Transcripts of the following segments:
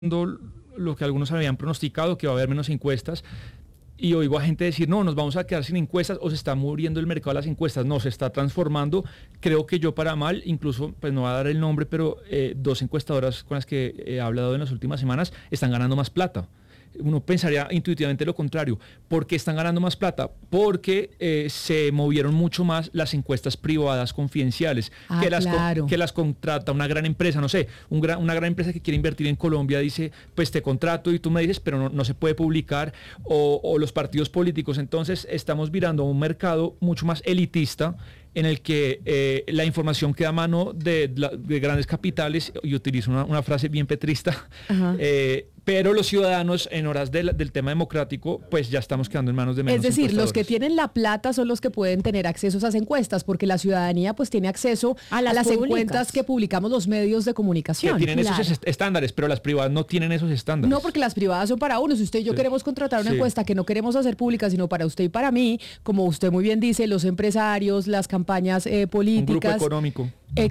lo que algunos habían pronosticado, que va a haber menos encuestas, y oigo a gente decir, no, nos vamos a quedar sin encuestas o se está muriendo el mercado de las encuestas. No, se está transformando, creo que yo para mal, incluso, pues no voy a dar el nombre, pero dos encuestadoras con las que he hablado en las últimas semanas están ganando más plata. Uno pensaría intuitivamente lo contrario. ¿Por qué están ganando más plata? Porque se movieron mucho más las encuestas privadas confidenciales, que las contrata una gran empresa, no sé, una gran empresa que quiere invertir en Colombia dice, pues te contrato y tú me dices, pero no se puede publicar, o los partidos políticos. Entonces estamos virando a un mercado mucho más elitista, en el que la información queda a mano de grandes capitales, y utilizo una frase bien petrista, pero los ciudadanos en horas del tema democrático, pues ya estamos quedando en manos de menos. Es decir, los que tienen la plata son los que pueden tener acceso a esas encuestas, porque la ciudadanía pues tiene acceso a las encuestas que publicamos los medios de comunicación. Que tienen esos estándares, pero las privadas no tienen esos estándares. No, porque las privadas son para uno. Si usted y yo queremos contratar una encuesta que no queremos hacer pública, sino para usted y para mí, como usted muy bien dice, los empresarios, las campañas políticas. Un grupo económico.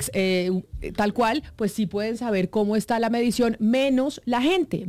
Tal cual, pues sí pueden saber cómo está la medición, menos la gente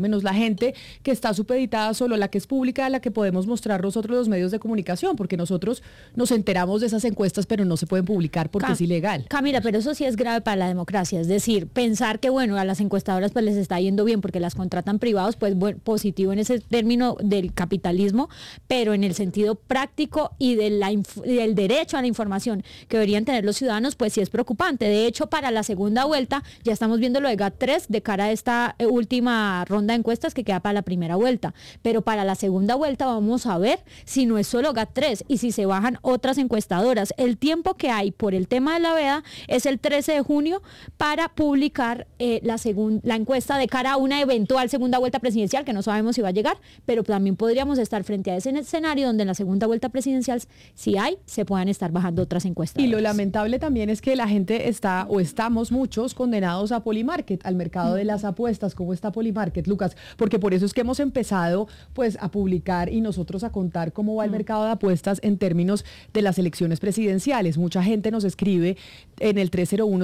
que está supeditada solo, la que es pública, la que podemos mostrar nosotros los medios de comunicación, porque nosotros nos enteramos de esas encuestas, pero no se pueden publicar porque es ilegal. Camila, pero eso sí es grave para la democracia, es decir, pensar que bueno, a las encuestadoras pues les está yendo bien porque las contratan privados, pues bueno, positivo en ese término del capitalismo, pero en el sentido práctico y del derecho a la información que deberían tener los ciudadanos, pues sí es preocupante. De hecho, para la segunda vuelta ya estamos viendo lo de GAT3 de cara a esta última ronda de encuestas que queda para la primera vuelta. Pero para la segunda vuelta vamos a ver si no es solo GAT3 y si se bajan otras encuestadoras. El tiempo que hay por el tema de la veda es el 13 de junio para publicar la encuesta de cara a una eventual segunda vuelta presidencial, que no sabemos si va a llegar, pero también podríamos estar frente a ese escenario donde en la segunda vuelta presidencial, si hay, se puedan estar bajando otras encuestas. Y lo lamentable también es que la gente estamos muchos condenados a Polymarket, al mercado de las apuestas. ¿Cómo está Polymarket, Lucas? Porque por eso es que hemos empezado pues a publicar y nosotros a contar cómo va el mercado de apuestas en términos de las elecciones presidenciales. Mucha gente nos escribe en el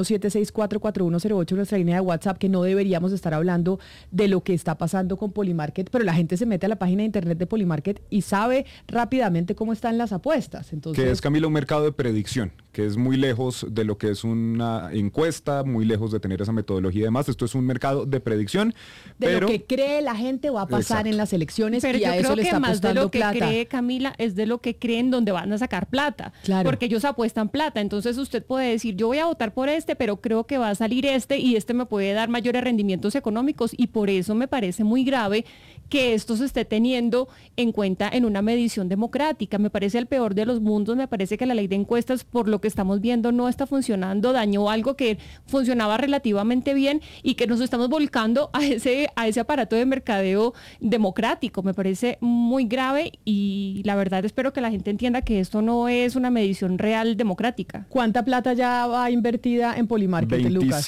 301-764-4108, nuestra línea de WhatsApp, que no deberíamos estar hablando de lo que está pasando con Polymarket, pero la gente se mete a la página de internet de Polymarket y sabe rápidamente cómo están las apuestas. Entonces, que es, Camila, un mercado de predicción, que es muy lejos de lo que es una encuesta, muy lejos de tener esa metodología y demás. Esto es un mercado de predicción. De lo que cree la gente va a pasar en las elecciones, pero y a eso le está apostando plata. Pero yo creo que más de lo que cree, Camila, es de lo que creen donde van a sacar plata. Claro. Porque ellos apuestan plata. Entonces usted puede decir, yo voy a votar por pero creo que va a salir y este me puede dar mayores rendimientos económicos, y por eso me parece muy grave que esto se esté teniendo en cuenta en una medición democrática. Me parece el peor de los mundos. Me parece que la ley de encuestas, por lo que estamos viendo, no está funcionando, dañó algo que funcionaba relativamente bien y que nos estamos volcando a ese aparato de mercadeo democrático. Me parece muy grave y la verdad espero que la gente entienda que esto no es una medición real democrática. ¿Cuánta plata ya va invertida en Polymarket, Lucas?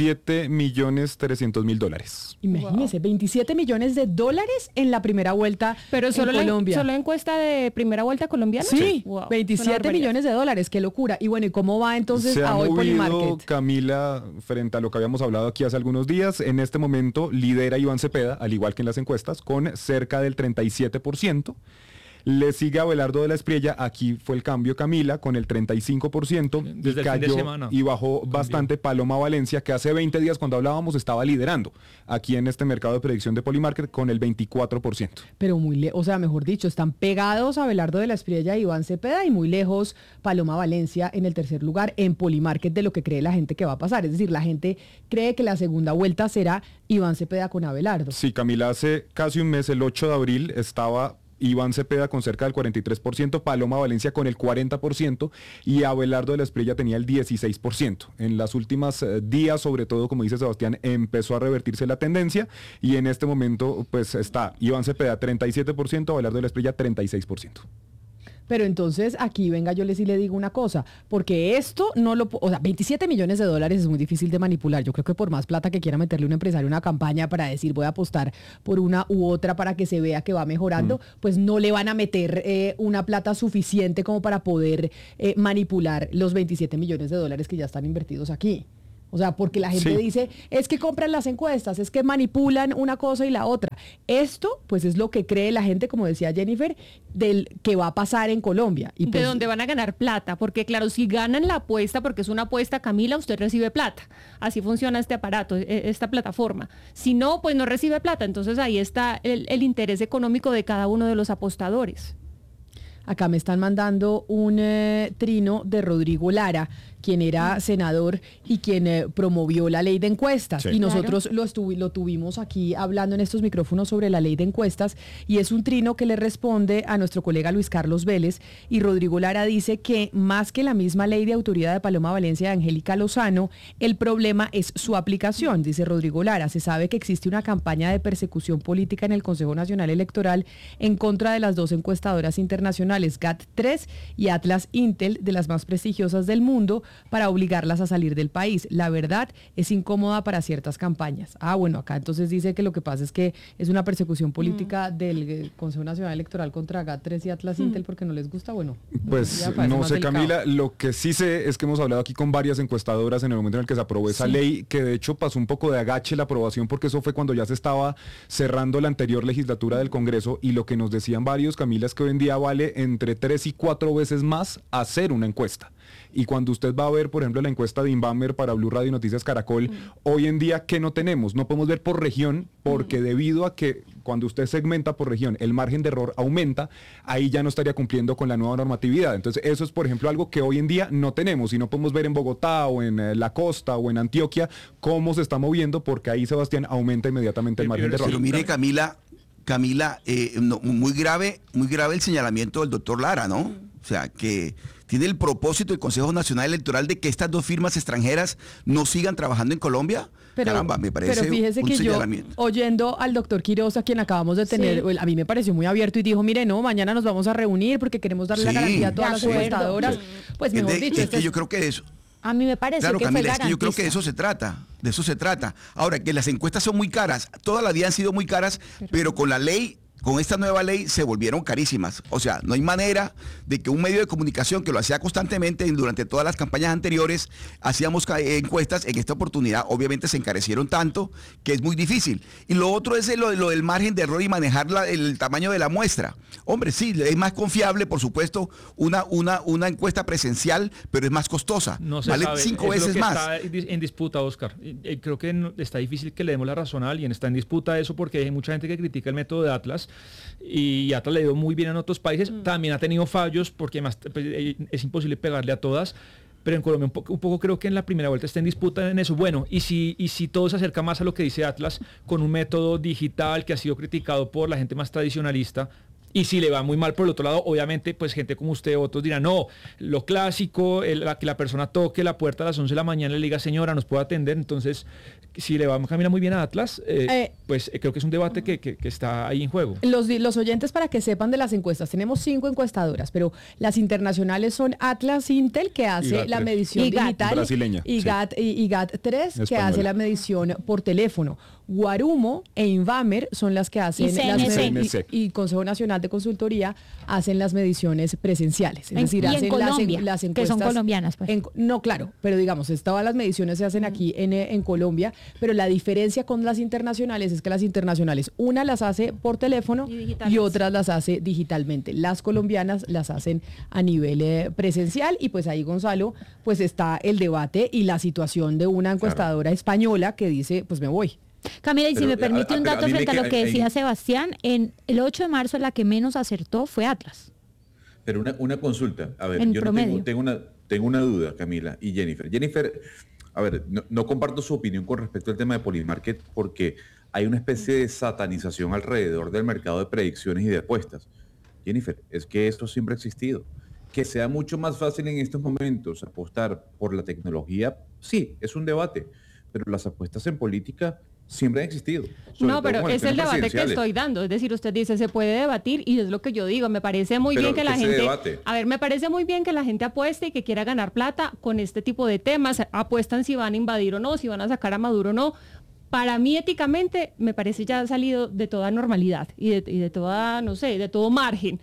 $27.300.000. Imagínese, $27 millones en la primera vuelta. Pero solo en Colombia. ¿Solo encuesta de primera vuelta colombiana? Sí, wow, $27 millones, qué locura. Y bueno, ¿y cómo va entonces a hoy Polymarket? Se ha movido, Camila, frente a lo que habíamos hablado aquí hace algunos días. En este momento lidera Iván Cepeda, al igual que en las encuestas, con cerca del 37%. Le sigue Abelardo de la Espriella, aquí fue el cambio, Camila, con el 35%, desde y cayó el fin de semana. Y bajó bastante Paloma Valencia, que hace 20 días cuando hablábamos estaba liderando aquí en este mercado de predicción de Polymarket con el 24%. Pero mejor dicho, están pegados Abelardo de la Espriella y Iván Cepeda, y muy lejos Paloma Valencia en el tercer lugar en Polymarket de lo que cree la gente que va a pasar. Es decir, la gente cree que la segunda vuelta será Iván Cepeda con Abelardo. Sí, Camila, hace casi un mes, el 8 de abril, estaba Iván Cepeda con cerca del 43%, Paloma Valencia con el 40% y Abelardo de la Espriella tenía el 16%. En las últimas días, sobre todo, como dice Sebastián, empezó a revertirse la tendencia y en este momento pues está Iván Cepeda 37%, Abelardo de la Espriella 36%. Pero entonces aquí venga, yo sí le digo una cosa, porque esto no lo, o sea, $27 millones es muy difícil de manipular. Yo creo que por más plata que quiera meterle un empresario a una campaña para decir voy a apostar por una u otra para que se vea que va mejorando, pues no le van a meter una plata suficiente como para poder manipular los $27 millones que ya están invertidos aquí. O sea, porque la gente dice, es que compran las encuestas, es que manipulan una cosa y la otra. Esto, pues, es lo que cree la gente, como decía Jennifer, del que va a pasar en Colombia. Y pues, de donde van a ganar plata, porque claro, si ganan la apuesta, porque es una apuesta, Camila, usted recibe plata. Así funciona este aparato, esta plataforma. Si no, pues no recibe plata. Entonces ahí está el interés económico de cada uno de los apostadores. Acá me están mandando un trino de Rodrigo Lara, quien era senador y quien promovió la ley de encuestas. Sí. Y nosotros lo tuvimos aquí hablando en estos micrófonos sobre la ley de encuestas, y es un trino que le responde a nuestro colega Luis Carlos Vélez, y Rodrigo Lara dice que más que la misma ley de autoridad de Paloma Valencia y Angélica Lozano, el problema es su aplicación, dice Rodrigo Lara. Se sabe que existe una campaña de persecución política en el Consejo Nacional Electoral en contra de las dos encuestadoras internacionales, GAT3 y Atlas Intel, de las más prestigiosas del mundo, para obligarlas a salir del país. La verdad es incómoda para ciertas campañas. Bueno, acá entonces dice que lo que pasa es que es una persecución política del Consejo Nacional Electoral contra GAT3 y Atlas Intel porque no les gusta. Bueno, pues no sé, Camila, lo que sí sé es que hemos hablado aquí con varias encuestadoras en el momento en el que se aprobó esa ley, que de hecho pasó un poco de agache la aprobación, porque eso fue cuando ya se estaba cerrando la anterior legislatura del Congreso, y lo que nos decían varios, Camila, es que hoy en día vale entre 3 y 4 veces más hacer una encuesta. Y cuando usted va a ver, por ejemplo, la encuesta de Inbamer para Blue Radio Noticias Caracol, hoy en día, ¿qué no tenemos? No podemos ver por región, porque debido a que cuando usted segmenta por región, el margen de error aumenta, ahí ya no estaría cumpliendo con la nueva normatividad. Entonces, eso es, por ejemplo, algo que hoy en día no tenemos, y no podemos ver en Bogotá o en la costa o en Antioquia cómo se está moviendo, porque ahí, Sebastián, aumenta inmediatamente el margen de error. Pero mire, Camila, muy grave el señalamiento del doctor Lara, ¿no? O sea, que tiene el propósito del Consejo Nacional Electoral de que estas dos firmas extranjeras no sigan trabajando en Colombia. Caramba, me parece pero fíjese que yo, oyendo al doctor Quiroz, a quien acabamos de tener, a mí me pareció muy abierto y dijo, mire, no, mañana nos vamos a reunir porque queremos darle la garantía a todas las encuestadoras. Pues mejor dicho. Es que yo creo que eso... A mí me parece claro, que Camila, fue es que yo creo que de eso se trata. Ahora, que las encuestas son muy caras, toda la vida han sido muy caras, pero con la ley, con esta nueva ley, se volvieron carísimas. O sea, no hay manera de que un medio de comunicación que lo hacía constantemente durante todas las campañas anteriores, hacíamos encuestas, en esta oportunidad obviamente se encarecieron tanto que es muy difícil. Y lo otro es lo del margen de error y manejar el tamaño de la muestra. Hombre, sí, es más confiable, por supuesto, una encuesta presencial, pero es más costosa. No se vale sabe. 5 veces está más. Está en disputa, Oscar. Creo que está difícil que le demos la razón a alguien. Está en disputa eso porque hay mucha gente que critica el método de Atlas, y Atlas le dio muy bien en otros países. También ha tenido fallos porque además es imposible pegarle a todas. Pero en Colombia un poco creo que en la primera vuelta está en disputa en eso. Bueno, y si todo se acerca más a lo que dice Atlas, con un método digital que ha sido criticado por la gente más tradicionalista, y si le va muy mal por el otro lado, obviamente, pues gente como usted o otros dirán, no, lo clásico, que la persona toque la puerta a las 11 de la mañana y le diga, señora, ¿nos puede atender? Entonces, si le va a caminar muy bien a Atlas, pues creo que es un debate que está ahí en juego. Los oyentes, para que sepan de las encuestas, tenemos 5 encuestadoras, pero las internacionales son Atlas Intel, que hace la medición digital, brasileña, y GAT3, que hace la medición por teléfono. Guarumo e Inbamer son las que hacen y Consejo Nacional de Consultoría hacen las mediciones presenciales. Es decir, hacen Colombia, las encuestas. Que son colombianas. Pues. No, claro, pero digamos, todas las mediciones se hacen aquí en Colombia, pero la diferencia con las internacionales es que las internacionales, una las hace por teléfono y otras las hace digitalmente. Las colombianas las hacen a nivel presencial, y pues ahí, Gonzalo, pues está el debate y la situación de una encuestadora española que dice, pues me voy. Camila, y si me permite un dato frente a lo que decía Sebastián, en el 8 de marzo la que menos acertó fue Atlas. Pero una consulta, a ver, yo tengo una duda, Camila y Jennifer. Jennifer, a ver, no comparto su opinión con respecto al tema de Polymarket, porque hay una especie de satanización alrededor del mercado de predicciones y de apuestas. Jennifer, es que esto siempre ha existido. Que sea mucho más fácil en estos momentos apostar por la tecnología, sí, es un debate, pero las apuestas en política siempre han existido. No, pero es el debate que estoy dando. Es decir, usted dice, se puede debatir, y es lo que yo digo. Me parece muy bien que la gente... me parece muy bien que la gente apueste y que quiera ganar plata con este tipo de temas. Apuestan si van a invadir o no, si van a sacar a Maduro o no. Para mí, éticamente, me parece ya salido de toda normalidad y de toda, no sé, de todo margen.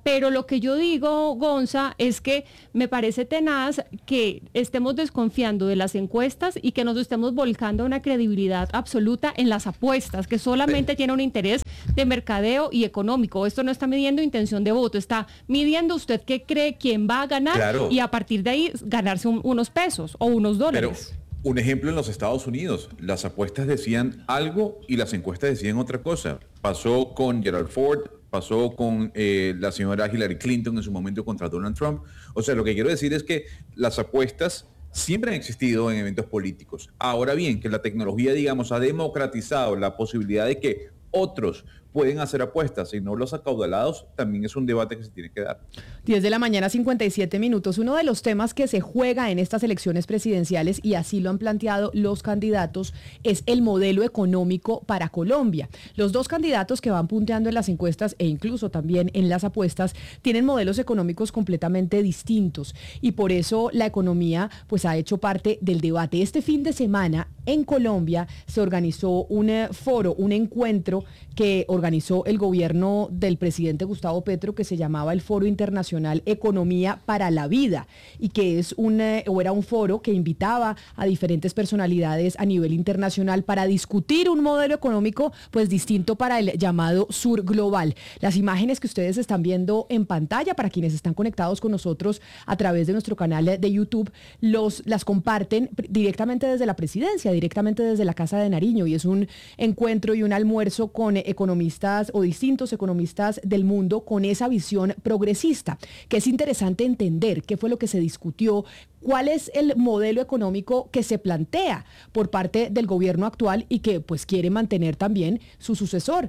Pero lo que yo digo, Gonza, es que me parece tenaz que estemos desconfiando de las encuestas y que nos estemos volcando a una credibilidad absoluta en las apuestas, que solamente tiene un interés de mercadeo y económico. Esto no está midiendo intención de voto, está midiendo usted qué cree quién va a ganar, claro, y a partir de ahí ganarse unos pesos o unos dólares. Pero un ejemplo en los Estados Unidos, las apuestas decían algo y las encuestas decían otra cosa. Pasó con Gerald Ford, pasó con la señora Hillary Clinton en su momento contra Donald Trump. O sea, lo que quiero decir es que las apuestas siempre han existido en eventos políticos. Ahora bien, que la tecnología, digamos, ha democratizado la posibilidad de que otros pueden hacer apuestas y no los acaudalados, también es un debate que se tiene que dar. 10 de la mañana, 57 minutos. Uno de los temas que se juega en estas elecciones presidenciales, y así lo han planteado los candidatos, es el modelo económico para Colombia. Los dos candidatos que van punteando en las encuestas e incluso también en las apuestas tienen modelos económicos completamente distintos y por eso la economía pues ha hecho parte del debate. Este fin de semana en Colombia se organizó un foro, un encuentro que organizó el gobierno del presidente Gustavo Petro, que se llamaba el Foro Internacional Economía para la Vida, y que es era un foro que invitaba a diferentes personalidades a nivel internacional para discutir un modelo económico pues distinto para el llamado sur global. Las imágenes que ustedes están viendo en pantalla, para quienes están conectados con nosotros a través de nuestro canal de YouTube, las comparten directamente desde la presidencia, directamente desde la Casa de Nariño, y es un encuentro y un almuerzo con economistas o distintos economistas del mundo con esa visión progresista, que es interesante entender qué fue lo que se discutió, cuál es el modelo económico que se plantea por parte del gobierno actual y que pues quiere mantener también su sucesor,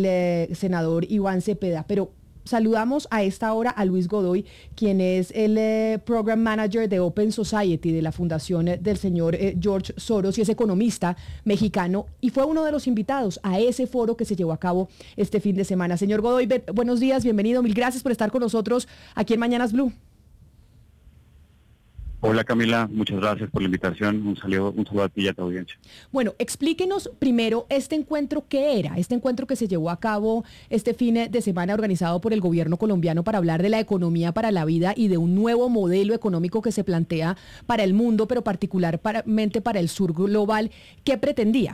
el senador Iván Cepeda. Pero saludamos a esta hora a Luis Godoy, quien es el Program Manager de Open Society de la fundación del señor George Soros, y es economista mexicano y fue uno de los invitados a ese foro que se llevó a cabo este fin de semana. Señor Godoy, buenos días, bienvenido, mil gracias por estar con nosotros aquí en Mañanas Blue. Hola Camila, muchas gracias por la invitación. Un saludo a ti y a tu audiencia. Bueno, explíquenos primero este encuentro, ¿qué era? Este encuentro que se llevó a cabo este fin de semana organizado por el gobierno colombiano para hablar de la economía para la vida y de un nuevo modelo económico que se plantea para el mundo, pero particularmente para el sur global. ¿Qué pretendía?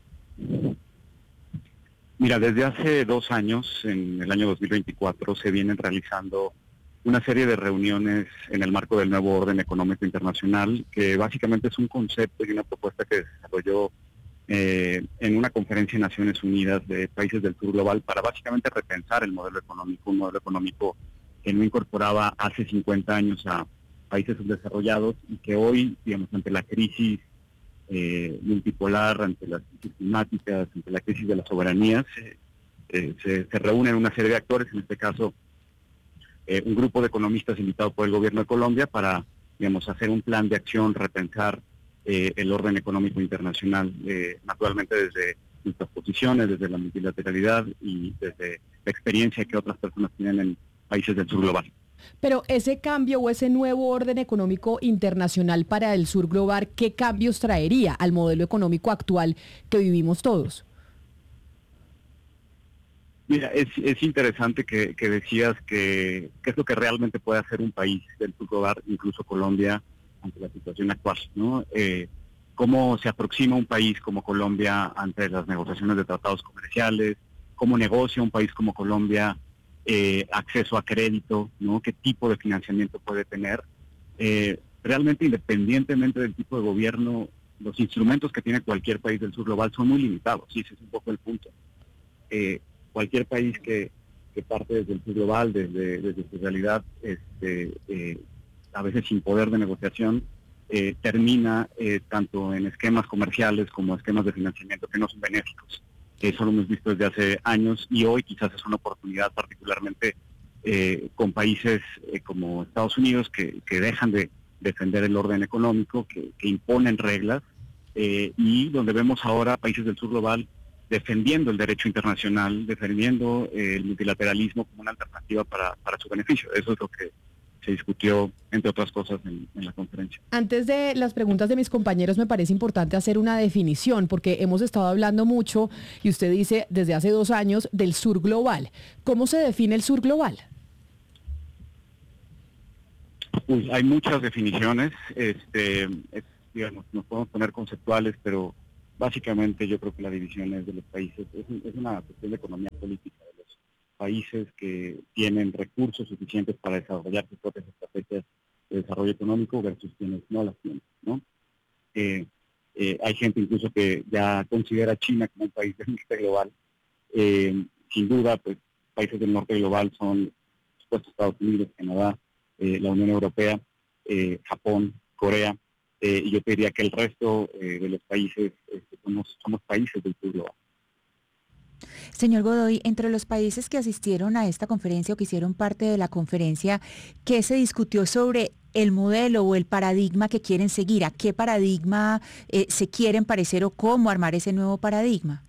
Mira, desde hace 2 años, en el año 2024, se vienen realizando una serie de reuniones en el marco del nuevo orden económico internacional, que básicamente es un concepto y una propuesta que se desarrolló en una conferencia en Naciones Unidas de países del sur global para básicamente repensar el modelo económico, un modelo económico que no incorporaba hace 50 años a países subdesarrollados y que hoy, digamos, ante la crisis multipolar, ante las crisis climáticas, ante la crisis de las soberanías, se reúnen una serie de actores, en este caso un grupo de economistas invitado por el gobierno de Colombia para, digamos, hacer un plan de acción, repensar el orden económico internacional, naturalmente desde nuestras posiciones, desde la multilateralidad y desde la experiencia que otras personas tienen en países del sur global. Pero ese cambio o ese nuevo orden económico internacional para el sur global, ¿qué cambios traería al modelo económico actual que vivimos todos? Mira, es interesante que decías que qué es lo que realmente puede hacer un país del sur global, incluso Colombia, ante la situación actual, ¿no? Cómo se aproxima un país como Colombia ante las negociaciones de tratados comerciales, cómo negocia un país como Colombia acceso a crédito, ¿no? Qué tipo de financiamiento puede tener. Realmente, independientemente del tipo de gobierno, los instrumentos que tiene cualquier país del sur global son muy limitados, y ese es un poco el punto. Cualquier país que parte desde el sur global, desde su realidad, a veces sin poder de negociación, termina tanto en esquemas comerciales como esquemas de financiamiento que no son benéficos. Eso lo hemos visto desde hace años y hoy quizás es una oportunidad particularmente con países como Estados Unidos que dejan de defender el orden económico, que imponen reglas y donde vemos ahora países del sur global defendiendo el derecho internacional, defendiendo el multilateralismo como una alternativa para su beneficio. Eso es lo que se discutió, entre otras cosas, en la conferencia. Antes de las preguntas de mis compañeros, me parece importante hacer una definición, porque hemos estado hablando mucho, y usted dice, desde hace 2 años, del sur global. ¿Cómo se define el sur global? Hay muchas definiciones, digamos, nos podemos poner conceptuales, pero básicamente yo creo que la división es de los países, es una cuestión de economía política de los países que tienen recursos suficientes para desarrollar sus propias estrategias de desarrollo económico versus quienes no las tienen, ¿no? Hay gente incluso que ya considera a China como un país del norte global. Sin duda, pues países del norte global son, por supuesto, Estados Unidos, Canadá, la Unión Europea, Japón, Corea, y yo te diría que el resto de los países somos países del sur global. Señor Godoy, entre los países que asistieron a esta conferencia o que hicieron parte de la conferencia, ¿qué se discutió sobre el modelo o el paradigma que quieren seguir? ¿A qué paradigma se quieren parecer o cómo armar ese nuevo paradigma?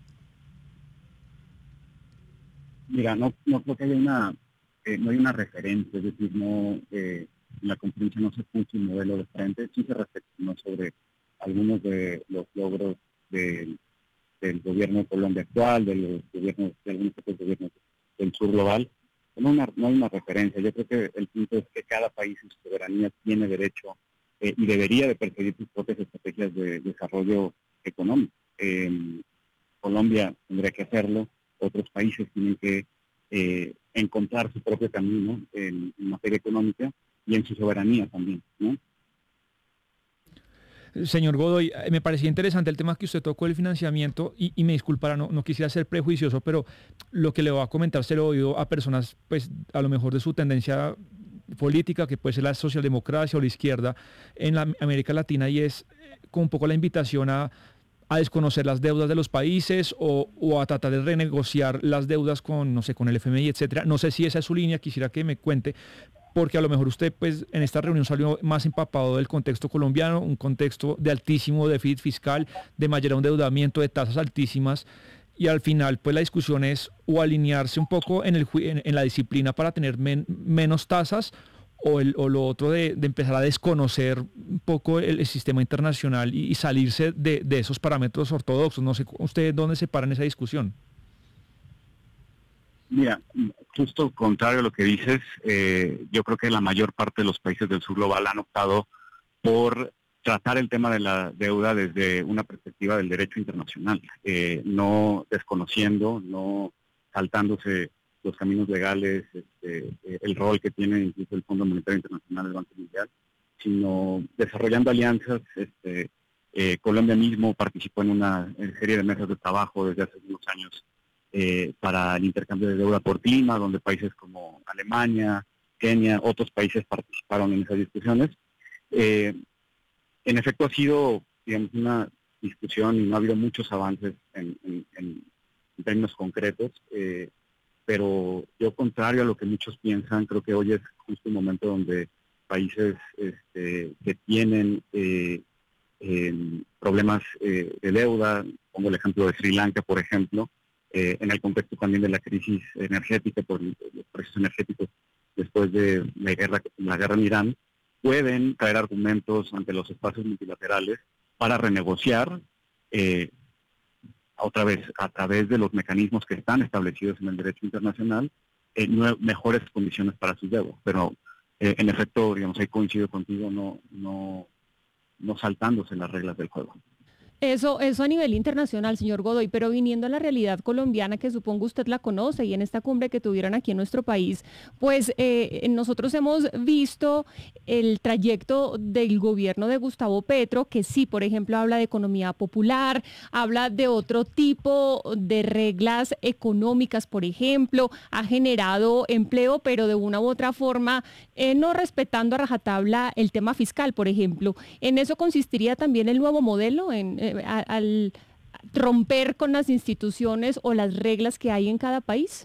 Mira, no creo que haya no hay una referencia, es decir, en la conferencia no se puso un modelo de frente, sí se reflexionó sobre algunos de los logros del gobierno de Colombia actual, de algunos otros gobiernos del sur global. No hay una referencia. Yo creo que el punto es que cada país en su soberanía tiene derecho y debería de perseguir sus propias estrategias de desarrollo económico. Colombia tendría que hacerlo, otros países tienen que encontrar su propio camino en materia económica y en su soberanía también, ¿no? Señor Godoy, me parecía interesante el tema que usted tocó, el financiamiento, y me disculpará, no quisiera ser prejuicioso, pero lo que le voy a comentar se lo he oído a personas, pues a lo mejor de su tendencia política, que puede ser la socialdemocracia o la izquierda en la América Latina, y es con un poco la invitación a desconocer las deudas de los países o a tratar de renegociar las deudas con, no sé, con el FMI, etcétera. No sé si esa es su línea, quisiera que me cuente, porque a lo mejor usted pues en esta reunión salió más empapado del contexto colombiano, un contexto de altísimo déficit fiscal, de mayor endeudamiento, de tasas altísimas, y al final pues la discusión es o alinearse un poco en la disciplina para tener menos tasas, o lo otro de empezar a desconocer un poco el sistema internacional y salirse de esos parámetros ortodoxos. No sé usted dónde se para en esa discusión. Mira, justo contrario a lo que dices, yo creo que la mayor parte de los países del sur global han optado por tratar el tema de la deuda desde una perspectiva del derecho internacional, no desconociendo, no saltándose los caminos legales, el rol que tiene incluso el Fondo Monetario Internacional, el Banco Mundial, sino desarrollando alianzas. Colombia mismo participó en una serie de mesas de trabajo desde hace unos años para el intercambio de deuda por clima, donde países como Alemania, Kenia, otros países participaron en esas discusiones. En efecto, ha sido, digamos, una discusión y no ha habido muchos avances en términos concretos, pero yo, contrario a lo que muchos piensan, creo que hoy es justo un momento donde países que tienen problemas de deuda, pongo el ejemplo de Sri Lanka, por ejemplo, en el contexto también de la crisis energética por los precios energéticos después de la guerra en Irán, pueden traer argumentos ante los espacios multilaterales para renegociar otra vez a través de los mecanismos que están establecidos en el derecho internacional mejores condiciones para sus deudas. Pero en efecto, digamos, ahí coincido contigo, no saltándose las reglas del juego. Eso a nivel internacional, señor Godoy, pero viniendo a la realidad colombiana, que supongo usted la conoce, y en esta cumbre que tuvieron aquí en nuestro país, pues nosotros hemos visto el trayecto del gobierno de Gustavo Petro, que sí, por ejemplo, habla de economía popular, habla de otro tipo de reglas económicas, por ejemplo, ha generado empleo, pero de una u otra forma, no respetando a rajatabla el tema fiscal, por ejemplo. ¿En eso consistiría también el nuevo modelo, al romper con las instituciones o las reglas que hay en cada país?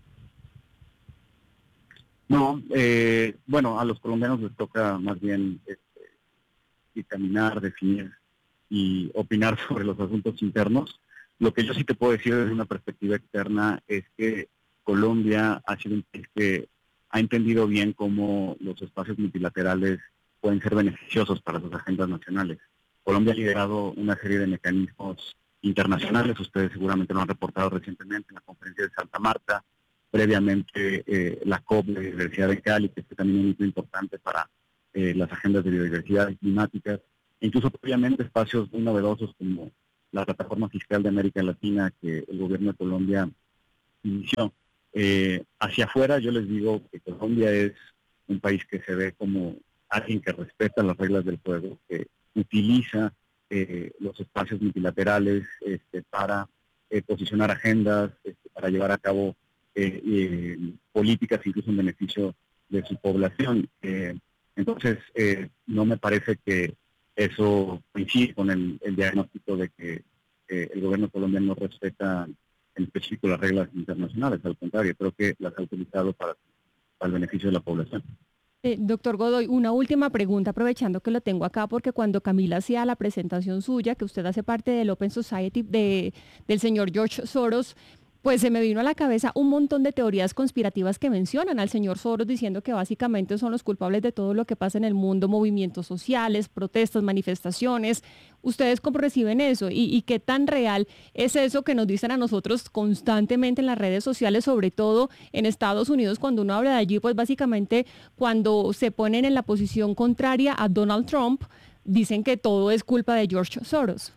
No, bueno, a los colombianos les toca más bien dictaminar, definir y opinar sobre los asuntos internos. Lo que yo sí te puedo decir desde una perspectiva externa es que Colombia ha sido un país que ha entendido bien cómo los espacios multilaterales pueden ser beneficiosos para sus agendas nacionales. Colombia ha liderado una serie de mecanismos internacionales, ustedes seguramente lo han reportado recientemente en la conferencia de Santa Marta, previamente la COP de Diversidad de Cali, que es también un hito importante para las agendas de biodiversidad y climáticas, e incluso previamente espacios muy novedosos como la plataforma fiscal de América Latina que el gobierno de Colombia inició. Hacia afuera yo les digo que Colombia es un país que se ve como alguien que respeta las reglas del juego, que utiliza los espacios multilaterales para posicionar agendas, para llevar a cabo políticas incluso en beneficio de su población. Entonces, no me parece que eso coincide con el diagnóstico de que el gobierno colombiano no respeta en específico las reglas internacionales. Al contrario, creo que las ha utilizado para el beneficio de la población. Doctor Godoy, una última pregunta, aprovechando que lo tengo acá, porque cuando Camila hacía la presentación suya, que usted hace parte del Open Society del señor George Soros, pues se me vino a la cabeza un montón de teorías conspirativas que mencionan al señor Soros diciendo que básicamente son los culpables de todo lo que pasa en el mundo, movimientos sociales, protestas, manifestaciones. ¿Ustedes cómo reciben eso? ¿Y qué tan real es eso que nos dicen a nosotros constantemente en las redes sociales, sobre todo en Estados Unidos? Cuando uno habla de allí, pues básicamente cuando se ponen en la posición contraria a Donald Trump, dicen que todo es culpa de George Soros.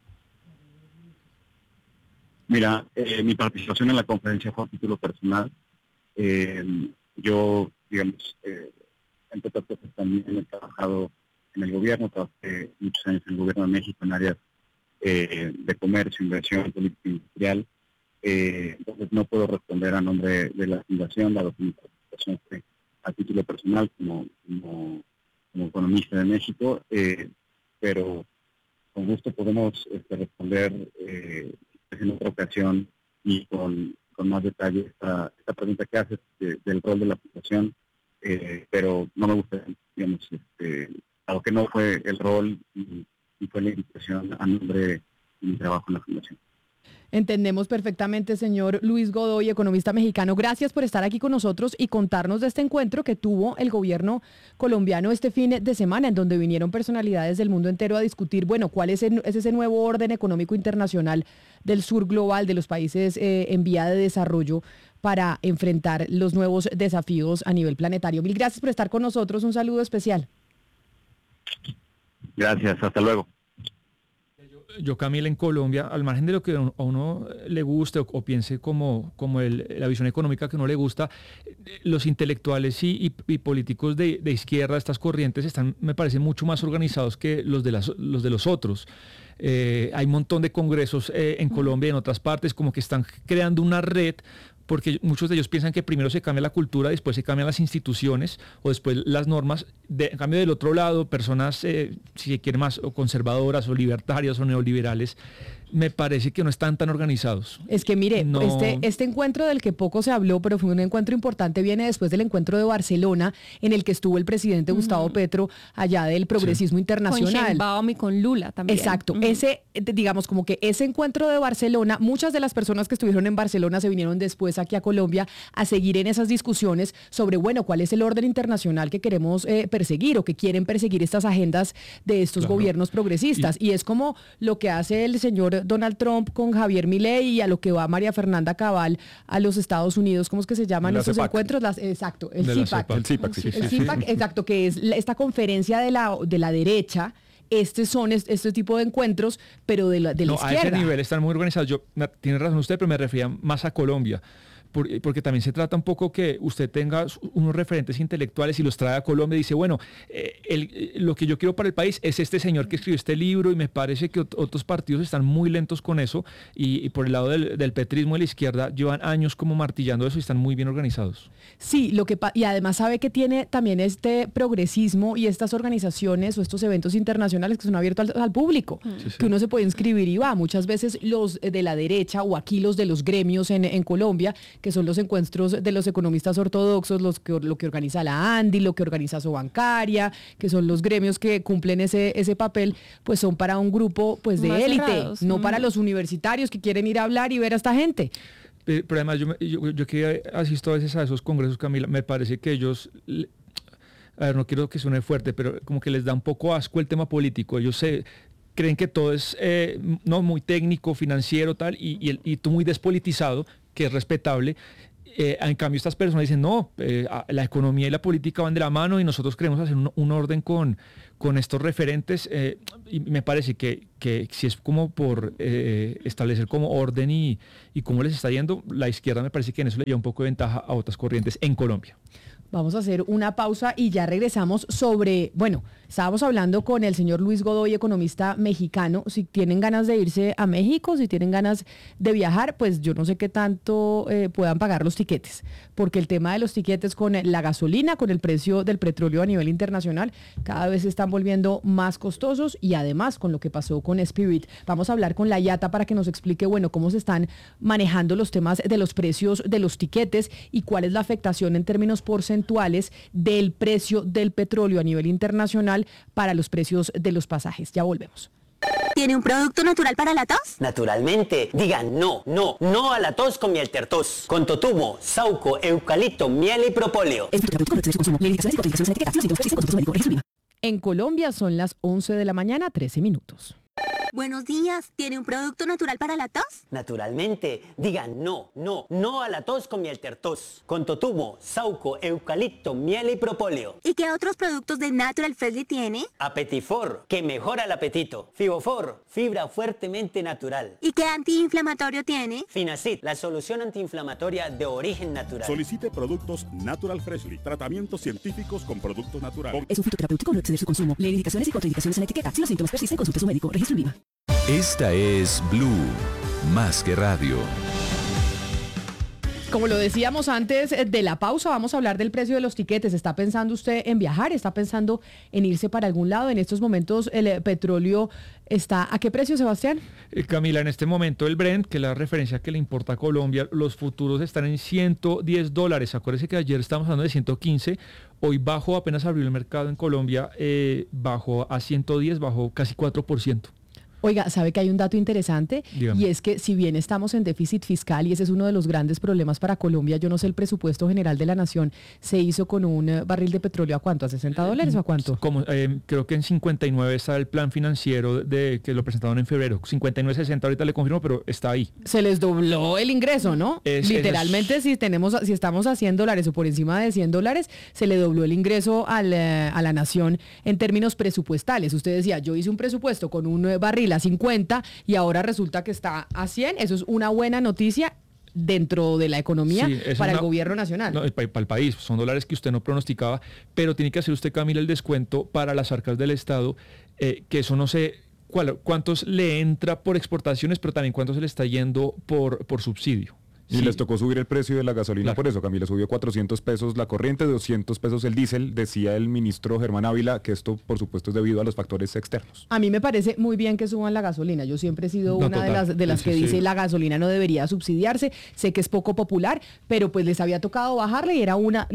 Mira, mi participación en la conferencia fue a título personal. Yo, digamos, entre otras cosas también he trabajado en el gobierno, trabajé muchos años en el gobierno de México en áreas de comercio, inversión, política industrial. Entonces no puedo responder a nombre de la fundación, la documentación fue a título personal como economista de México, pero con gusto podemos responder en otra ocasión y con más detalle esta pregunta que haces del rol de la fundación, pero no me gusta, digamos, algo que no fue el rol y fue la invitación a nombre de mi trabajo en la fundación. Entendemos perfectamente, señor Luis Godoy, economista mexicano. Gracias por estar aquí con nosotros y contarnos de este encuentro que tuvo el gobierno colombiano este fin de semana, en donde vinieron personalidades del mundo entero a discutir, bueno, cuál es ese nuevo orden económico internacional del sur global, de los países en vía de desarrollo, para enfrentar los nuevos desafíos a nivel planetario. Mil gracias por estar con nosotros. Un saludo especial. Gracias, hasta luego. Yo, Camila, en Colombia, al margen de lo que a uno le guste o piense como la visión económica que no le gusta, los intelectuales y políticos de izquierda, estas corrientes, están, me parece, mucho más organizados que los de los otros. Hay un montón de congresos en Colombia y en otras partes como que están creando una red, porque muchos de ellos piensan que primero se cambia la cultura, después se cambian las instituciones o después las normas. En cambio, del otro lado, personas, si se quiere más, o conservadoras o libertarias o neoliberales, me parece que no están tan organizados. Es que mire, no. este encuentro del que poco se habló, pero fue un encuentro importante, viene después del encuentro de Barcelona, en el que estuvo el presidente Gustavo Petro, allá del progresismo internacional. Con Sheinbaum y con Lula también. Exacto. Ese, digamos, como que ese encuentro de Barcelona, muchas de las personas que estuvieron en Barcelona se vinieron después aquí a Colombia a seguir en esas discusiones sobre, bueno, cuál es el orden internacional que queremos perseguir o que quieren perseguir estas agendas de estos gobiernos progresistas. Y es como lo que hace el señor Donald Trump con Javier Milei y a lo que va María Fernanda Cabal a los Estados Unidos. ¿Cómo es que se llaman estos encuentros? Exacto, el CIPAC. El CIPAC, sí. El CIPAC, exacto, que es esta conferencia de la derecha. Son este tipo de encuentros, pero de la izquierda. A ese nivel están muy organizados. Tiene razón usted, pero me refería más a Colombia. Porque también se trata un poco que usted tenga unos referentes intelectuales y los trae a Colombia y dice, bueno, lo que yo quiero para el país es este señor que escribió este libro, y me parece que otros partidos están muy lentos con eso, y por el lado del petrismo de la izquierda llevan años como martillando eso y están muy bien organizados. Sí, y además sabe que tiene también este progresismo y estas organizaciones o estos eventos internacionales que son abiertos al público, que uno se puede inscribir y va. Muchas veces los de la derecha o aquí los de los gremios en Colombia, que son los encuentros de los economistas ortodoxos, lo que organiza la ANDI, lo que organiza Sobancaria, que son los gremios que cumplen ese papel, pues son para un grupo pues de élite, no para los universitarios que quieren ir a hablar y ver a esta gente. Pero además yo que asisto a veces a esos congresos, Camila, me parece que ellos, a ver, no quiero que suene fuerte, pero como que les da un poco asco el tema político. Ellos creen que todo es no muy técnico, financiero, tal, y tú muy despolitizado, que es respetable, En cambio, estas personas dicen, no, la economía y la política van de la mano y nosotros queremos hacer un orden con estos referentes. Y me parece que si es como por establecer como orden y cómo les está yendo, la izquierda me parece que en eso le lleva un poco de ventaja a otras corrientes en Colombia. Vamos a hacer una pausa y ya regresamos sobre, estábamos hablando con el señor Luis Godoy, economista mexicano. Si tienen ganas de irse a México, si tienen ganas de viajar, pues yo no sé qué tanto puedan pagar los tiquetes, porque el tema de los tiquetes con la gasolina, con el precio del petróleo a nivel internacional, cada vez se están volviendo más costosos y además con lo que pasó con Spirit. Vamos a hablar con la IATA para que nos explique, cómo se están manejando los temas de los precios de los tiquetes y cuál es la afectación en términos porcentuales del precio del petróleo a nivel internacional para los precios de los pasajes. Ya volvemos. ¿Tiene un producto natural para la tos? Naturalmente. Digan no a la tos con miel tertos. Con totumo, sauco, eucalipto, miel y propóleo. En Colombia son las 11 de la mañana, 13 minutos. Buenos días. ¿Tiene un producto natural para la tos? Naturalmente. Digan no a la tos con miel tertos. Con totumo, sauco, eucalipto, miel y propóleo. ¿Y qué otros productos de Natural Freshly tiene? Apetifor, que mejora el apetito. Fibofor, fibra fuertemente natural. ¿Y qué antiinflamatorio tiene? Finacid, la solución antiinflamatoria de origen natural. Solicite productos Natural Freshly. Tratamientos científicos con productos naturales. Es un fitoterapéutico, no exceder su consumo. Lee indicaciones y contraindicaciones en la etiqueta. Si los síntomas persisten, consulte a su médico. Registro INVIMA. Esta es Blue, más que radio. Como lo decíamos antes de la pausa, vamos a hablar del precio de los tiquetes. ¿Está pensando usted en viajar? ¿Está pensando en irse para algún lado? En estos momentos el petróleo está... ¿A qué precio, Sebastián? Camila, en este momento el Brent, que es la referencia que le importa a Colombia, los futuros están en $110. Acuérdese que ayer estábamos hablando de 115. Hoy bajó, apenas abrió el mercado en Colombia, bajó a 110, bajó casi 4%. Oiga, ¿sabe que hay un dato interesante? Dígame. Y es que si bien estamos en déficit fiscal y ese es uno de los grandes problemas para Colombia, yo no sé, el presupuesto general de la nación se hizo con un barril de petróleo ¿a cuánto? ¿A $60 o a cuánto? Creo que en 59 está el plan financiero que lo presentaron en febrero. 59.60, ahorita le confirmo, pero está ahí. Se les dobló el ingreso, ¿no? Literalmente, si estamos a $100 o por encima de $100, se le dobló el ingreso a la nación en términos presupuestales. Usted decía, yo hice un presupuesto con un barril a 50 y ahora resulta que está a 100. Eso es una buena noticia dentro de la economía para el gobierno nacional. No, para el país, son dólares que usted no pronosticaba, pero tiene que hacer usted, Camila, el descuento para las arcas del Estado, que eso no sé cuántos le entra por exportaciones, pero también cuánto se le está yendo por subsidio. Y les tocó subir el precio de la gasolina, claro. Por eso, Camila, subió 400 pesos la corriente, 200 pesos el diésel. Decía el ministro Germán Ávila que esto, por supuesto, es debido a los factores externos. A mí me parece muy bien que suban la gasolina. Yo siempre he sido una de las que dice la gasolina no debería subsidiarse. Sé que es poco popular, pero pues les había tocado bajarla y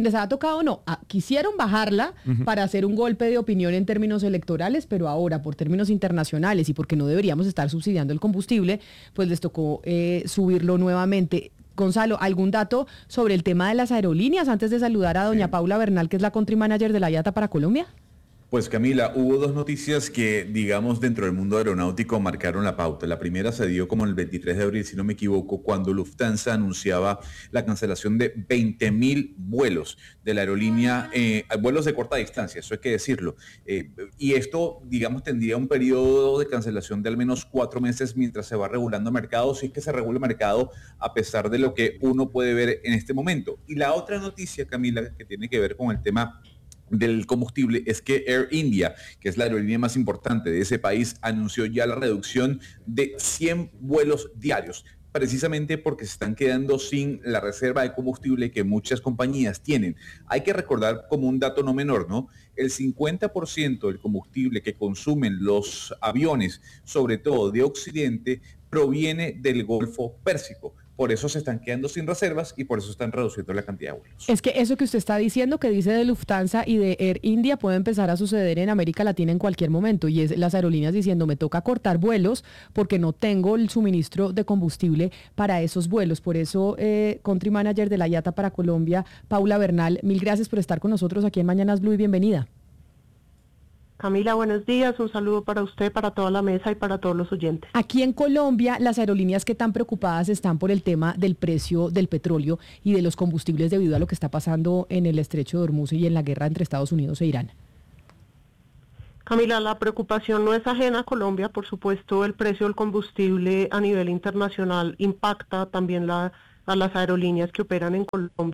quisieron bajarla para hacer un golpe de opinión en términos electorales, pero ahora, por términos internacionales y porque no deberíamos estar subsidiando el combustible, pues les tocó subirlo nuevamente. Gonzalo, ¿algún dato sobre el tema de las aerolíneas antes de saludar a doña Paula Bernal, que es la country manager de la IATA para Colombia? Pues Camila, hubo dos noticias que, digamos, dentro del mundo aeronáutico marcaron la pauta. La primera se dio como el 23 de abril, si no me equivoco, cuando Lufthansa anunciaba la cancelación de 20.000 vuelos de la aerolínea, vuelos de corta distancia, eso hay que decirlo. Y esto, digamos, tendría un periodo de cancelación de al menos 4 meses mientras se va regulando el mercado, si es que se regula el mercado a pesar de lo que uno puede ver en este momento. Y la otra noticia, Camila, que tiene que ver con el tema del combustible, es que Air India, que es la aerolínea más importante de ese país, anunció ya la reducción de 100 vuelos diarios, precisamente porque se están quedando sin la reserva de combustible que muchas compañías tienen. Hay que recordar como un dato no menor, ¿no? El 50% del combustible que consumen los aviones, sobre todo de Occidente, proviene del Golfo Pérsico. Por eso se están quedando sin reservas y por eso están reduciendo la cantidad de vuelos. Es que eso que usted está diciendo, que dice de Lufthansa y de Air India, puede empezar a suceder en América Latina en cualquier momento. Y es las aerolíneas diciendo, me toca cortar vuelos porque no tengo el suministro de combustible para esos vuelos. Por eso, country manager de la IATA para Colombia, Paula Bernal, mil gracias por estar con nosotros aquí en Mañanas Blue y bienvenida. Camila, buenos días. Un saludo para usted, para toda la mesa y para todos los oyentes. Aquí en Colombia, las aerolíneas que tan preocupadas están por el tema del precio del petróleo y de los combustibles debido a lo que está pasando en el estrecho de Hormuz y en la guerra entre Estados Unidos e Irán. Camila, la preocupación no es ajena a Colombia. Por supuesto, el precio del combustible a nivel internacional impacta también a las aerolíneas que operan en Colombia.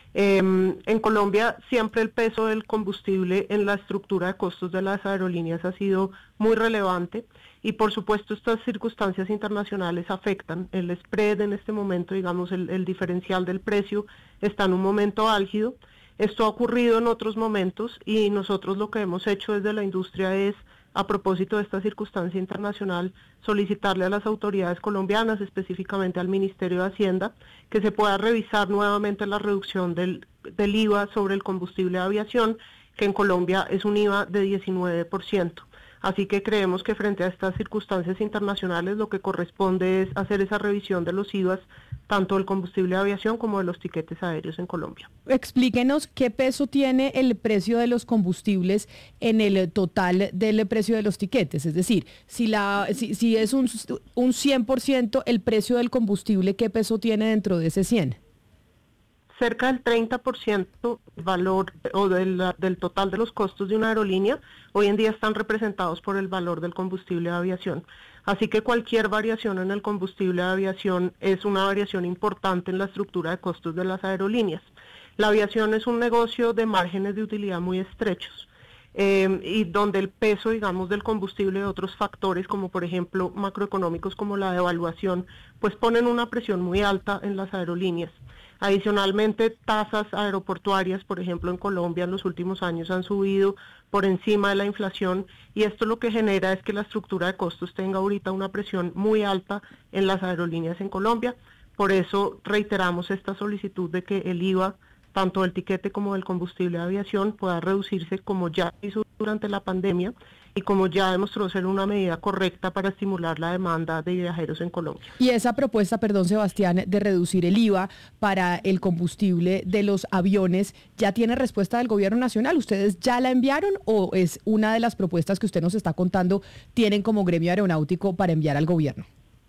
En Colombia siempre el peso del combustible en la estructura de costos de las aerolíneas ha sido muy relevante y por supuesto estas circunstancias internacionales afectan. El spread en este momento, digamos el diferencial del precio está en un momento álgido. Esto ha ocurrido en otros momentos y nosotros lo que hemos hecho desde la industria es, a propósito de esta circunstancia internacional, solicitarle a las autoridades colombianas, específicamente al Ministerio de Hacienda, que se pueda revisar nuevamente la reducción del IVA sobre el combustible de aviación, que en Colombia es un IVA de 19%. Así que creemos que frente a estas circunstancias internacionales lo que corresponde es hacer esa revisión de los IVAs, tanto del combustible de aviación como de los tiquetes aéreos en Colombia. Explíquenos qué peso tiene el precio de los combustibles en el total del precio de los tiquetes. Es decir, si es un 100% el precio del combustible, ¿qué peso tiene dentro de ese 100%? Cerca del 30% valor o del total de los costos de una aerolínea hoy en día están representados por el valor del combustible de aviación. Así que cualquier variación en el combustible de aviación es una variación importante en la estructura de costos de las aerolíneas. La aviación es un negocio de márgenes de utilidad muy estrechos y donde el peso, digamos, del combustible y otros factores como por ejemplo macroeconómicos como la devaluación, pues ponen una presión muy alta en las aerolíneas. Adicionalmente, tasas aeroportuarias, por ejemplo, en Colombia en los últimos años han subido por encima de la inflación y esto lo que genera es que la estructura de costos tenga ahorita una presión muy alta en las aerolíneas en Colombia. Por eso reiteramos esta solicitud de que el IVA, tanto del tiquete como del combustible de aviación, pueda reducirse como ya hizo durante la pandemia y como ya demostró ser una medida correcta para estimular la demanda de viajeros en Colombia. Y esa propuesta, perdón Sebastián, de reducir el IVA para el combustible de los aviones, ¿ya tiene respuesta del gobierno nacional? ¿Ustedes ya la enviaron o es una de las propuestas que usted nos está contando, tienen como gremio aeronáutico para enviar al gobierno?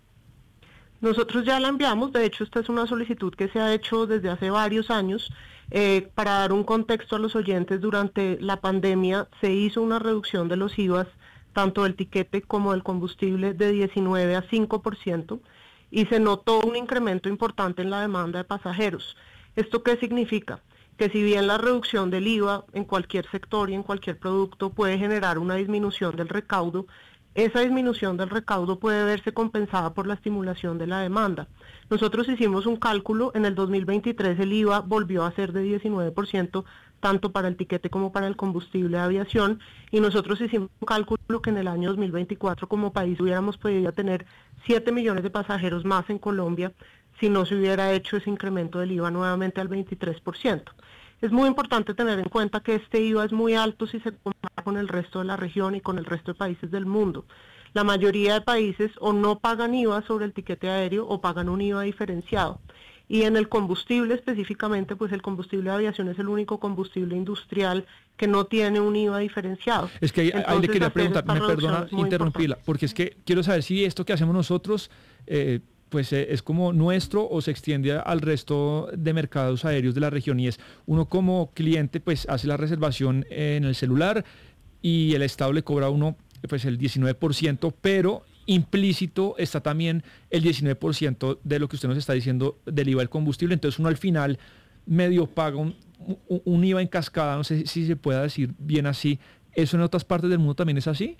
Nosotros ya la enviamos, de hecho esta es una solicitud que se ha hecho desde hace varios años. Para dar un contexto a los oyentes, durante la pandemia se hizo una reducción de los IVAs, tanto del tiquete como del combustible, de 19 a 5%, y se notó un incremento importante en la demanda de pasajeros. ¿Esto qué significa? Que si bien la reducción del IVA en cualquier sector y en cualquier producto puede generar una disminución del recaudo, esa disminución del recaudo puede verse compensada por la estimulación de la demanda. Nosotros hicimos un cálculo, en el 2023 el IVA volvió a ser de 19%, tanto para el tiquete como para el combustible de aviación, y nosotros hicimos un cálculo que en el año 2024 como país hubiéramos podido tener 7 millones de pasajeros más en Colombia si no se hubiera hecho ese incremento del IVA nuevamente al 23%. Es muy importante tener en cuenta que este IVA es muy alto si se compara con el resto de la región y con el resto de países del mundo. La mayoría de países o no pagan IVA sobre el tiquete aéreo o pagan un IVA diferenciado. Y en el combustible específicamente, pues el combustible de aviación es el único combustible industrial que no tiene un IVA diferenciado. Es que ahí le quería preguntar, me perdona interrumpirla, porque es que quiero saber si esto que hacemos nosotros pues es como nuestro o se extiende al resto de mercados aéreos de la región, y es uno como cliente pues hace la reservación en el celular y el Estado le cobra a uno pues el 19%, pero implícito está también el 19% de lo que usted nos está diciendo del IVA del combustible, entonces uno al final medio paga un IVA en cascada, no sé si se pueda decir bien así. ¿Eso en otras partes del mundo también es así?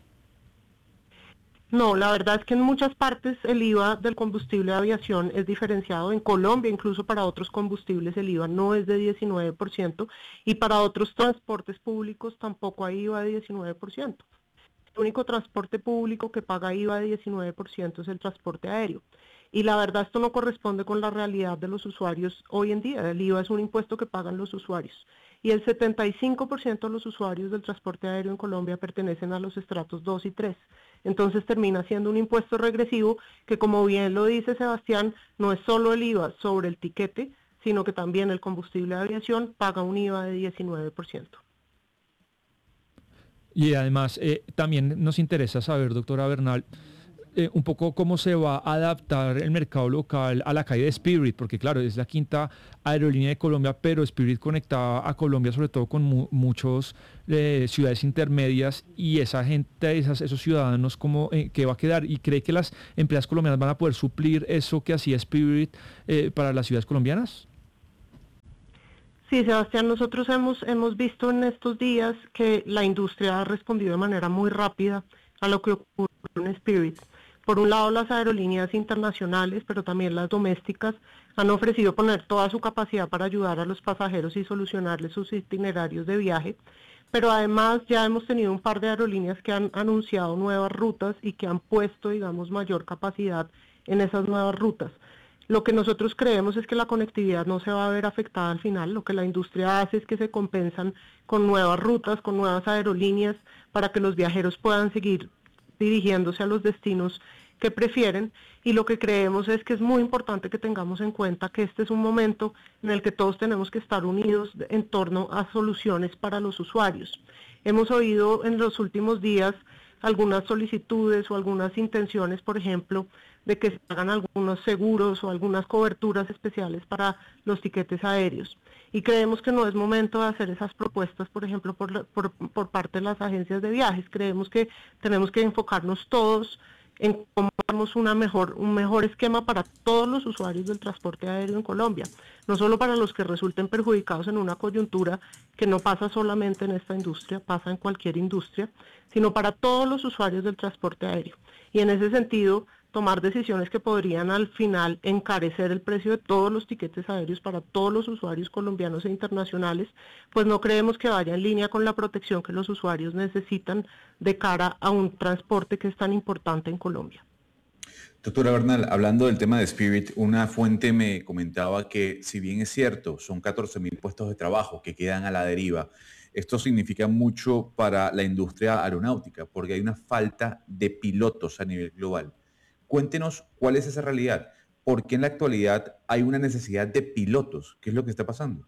No, la verdad es que en muchas partes el IVA del combustible de aviación es diferenciado. En Colombia, incluso para otros combustibles, el IVA no es de 19% y para otros transportes públicos tampoco hay IVA de 19%. El único transporte público que paga IVA de 19% es el transporte aéreo. Y la verdad esto no corresponde con la realidad de los usuarios hoy en día. El IVA es un impuesto que pagan los usuarios. Y el 75% de los usuarios del transporte aéreo en Colombia pertenecen a los estratos 2 y 3. Entonces termina siendo un impuesto regresivo que, como bien lo dice Sebastián, no es solo el IVA sobre el tiquete, sino que también el combustible de aviación paga un IVA de 19%. Y además también nos interesa saber, doctora Bernal, un poco cómo se va a adaptar el mercado local a la caída de Spirit, porque claro, es la quinta aerolínea de Colombia, pero Spirit conectaba a Colombia sobre todo con muchos ciudades intermedias, y esa gente, esos ciudadanos, ¿qué va a quedar? ¿Y cree que las empresas colombianas van a poder suplir eso que hacía Spirit para las ciudades colombianas? Sí, Sebastián, nosotros hemos visto en estos días que la industria ha respondido de manera muy rápida a lo que ocurrió en Spirit. Por un lado, las aerolíneas internacionales, pero también las domésticas, han ofrecido poner toda su capacidad para ayudar a los pasajeros y solucionarles sus itinerarios de viaje. Pero además ya hemos tenido un par de aerolíneas que han anunciado nuevas rutas y que han puesto, digamos, mayor capacidad en esas nuevas rutas. Lo que nosotros creemos es que la conectividad no se va a ver afectada al final. Lo que la industria hace es que se compensan con nuevas rutas, con nuevas aerolíneas, para que los viajeros puedan seguir dirigiéndose a los destinos que prefieren, y lo que creemos es que es muy importante que tengamos en cuenta que este es un momento en el que todos tenemos que estar unidos en torno a soluciones para los usuarios. Hemos oído en los últimos días algunas solicitudes o algunas intenciones, por ejemplo, de que se hagan algunos seguros o algunas coberturas especiales para los tiquetes aéreos. Y creemos que no es momento de hacer esas propuestas, por ejemplo, por parte de las agencias de viajes. Creemos que tenemos que enfocarnos todos en cómo damos un mejor esquema para todos los usuarios del transporte aéreo en Colombia, no solo para los que resulten perjudicados en una coyuntura que no pasa solamente en esta industria, pasa en cualquier industria, sino para todos los usuarios del transporte aéreo. Y en ese sentido, tomar decisiones que podrían al final encarecer el precio de todos los tiquetes aéreos para todos los usuarios colombianos e internacionales, pues no creemos que vaya en línea con la protección que los usuarios necesitan de cara a un transporte que es tan importante en Colombia. Doctora Bernal, hablando del tema de Spirit, una fuente me comentaba que, si bien es cierto, son 14.000 puestos de trabajo que quedan a la deriva, esto significa mucho para la industria aeronáutica, porque hay una falta de pilotos a nivel global. Cuéntenos cuál es esa realidad. ¿Por qué en la actualidad hay una necesidad de pilotos? ¿Qué es lo que está pasando?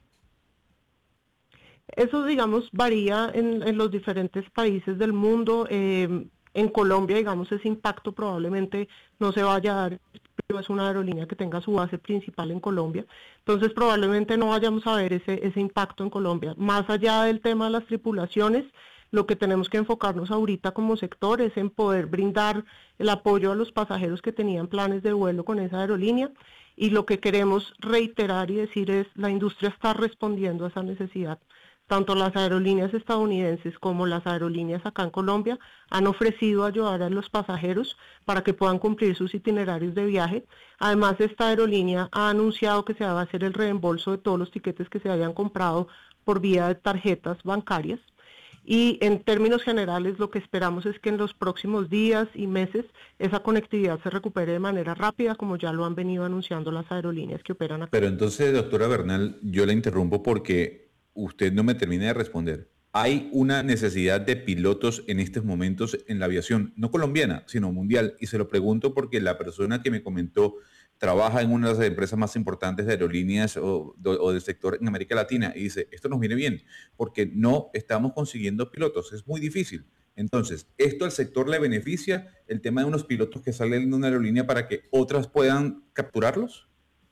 Eso, digamos, varía en los diferentes países del mundo. En Colombia, digamos, ese impacto probablemente no se vaya a dar. Es una aerolínea que tenga su base principal en Colombia. Entonces, probablemente no vayamos a ver ese impacto en Colombia. Más allá del tema de las tripulaciones, lo que tenemos que enfocarnos ahorita como sector es en poder brindar el apoyo a los pasajeros que tenían planes de vuelo con esa aerolínea, y lo que queremos reiterar y decir es: la industria está respondiendo a esa necesidad. Tanto las aerolíneas estadounidenses como las aerolíneas acá en Colombia han ofrecido ayudar a los pasajeros para que puedan cumplir sus itinerarios de viaje. Además, esta aerolínea ha anunciado que se va a hacer el reembolso de todos los tiquetes que se hayan comprado por vía de tarjetas bancarias. Y en términos generales, lo que esperamos es que en los próximos días y meses esa conectividad se recupere de manera rápida, como ya lo han venido anunciando las aerolíneas que operan acá. Pero entonces, doctora Bernal, yo la interrumpo porque usted no me termina de responder. Hay una necesidad de pilotos en estos momentos en la aviación, no colombiana, sino mundial. Y se lo pregunto porque la persona que me comentó trabaja en una de las empresas más importantes de aerolíneas o del sector en América Latina, y dice: esto nos viene bien porque no estamos consiguiendo pilotos, es muy difícil. Entonces, ¿esto al sector le beneficia, el tema de unos pilotos que salen de una aerolínea para que otras puedan capturarlos?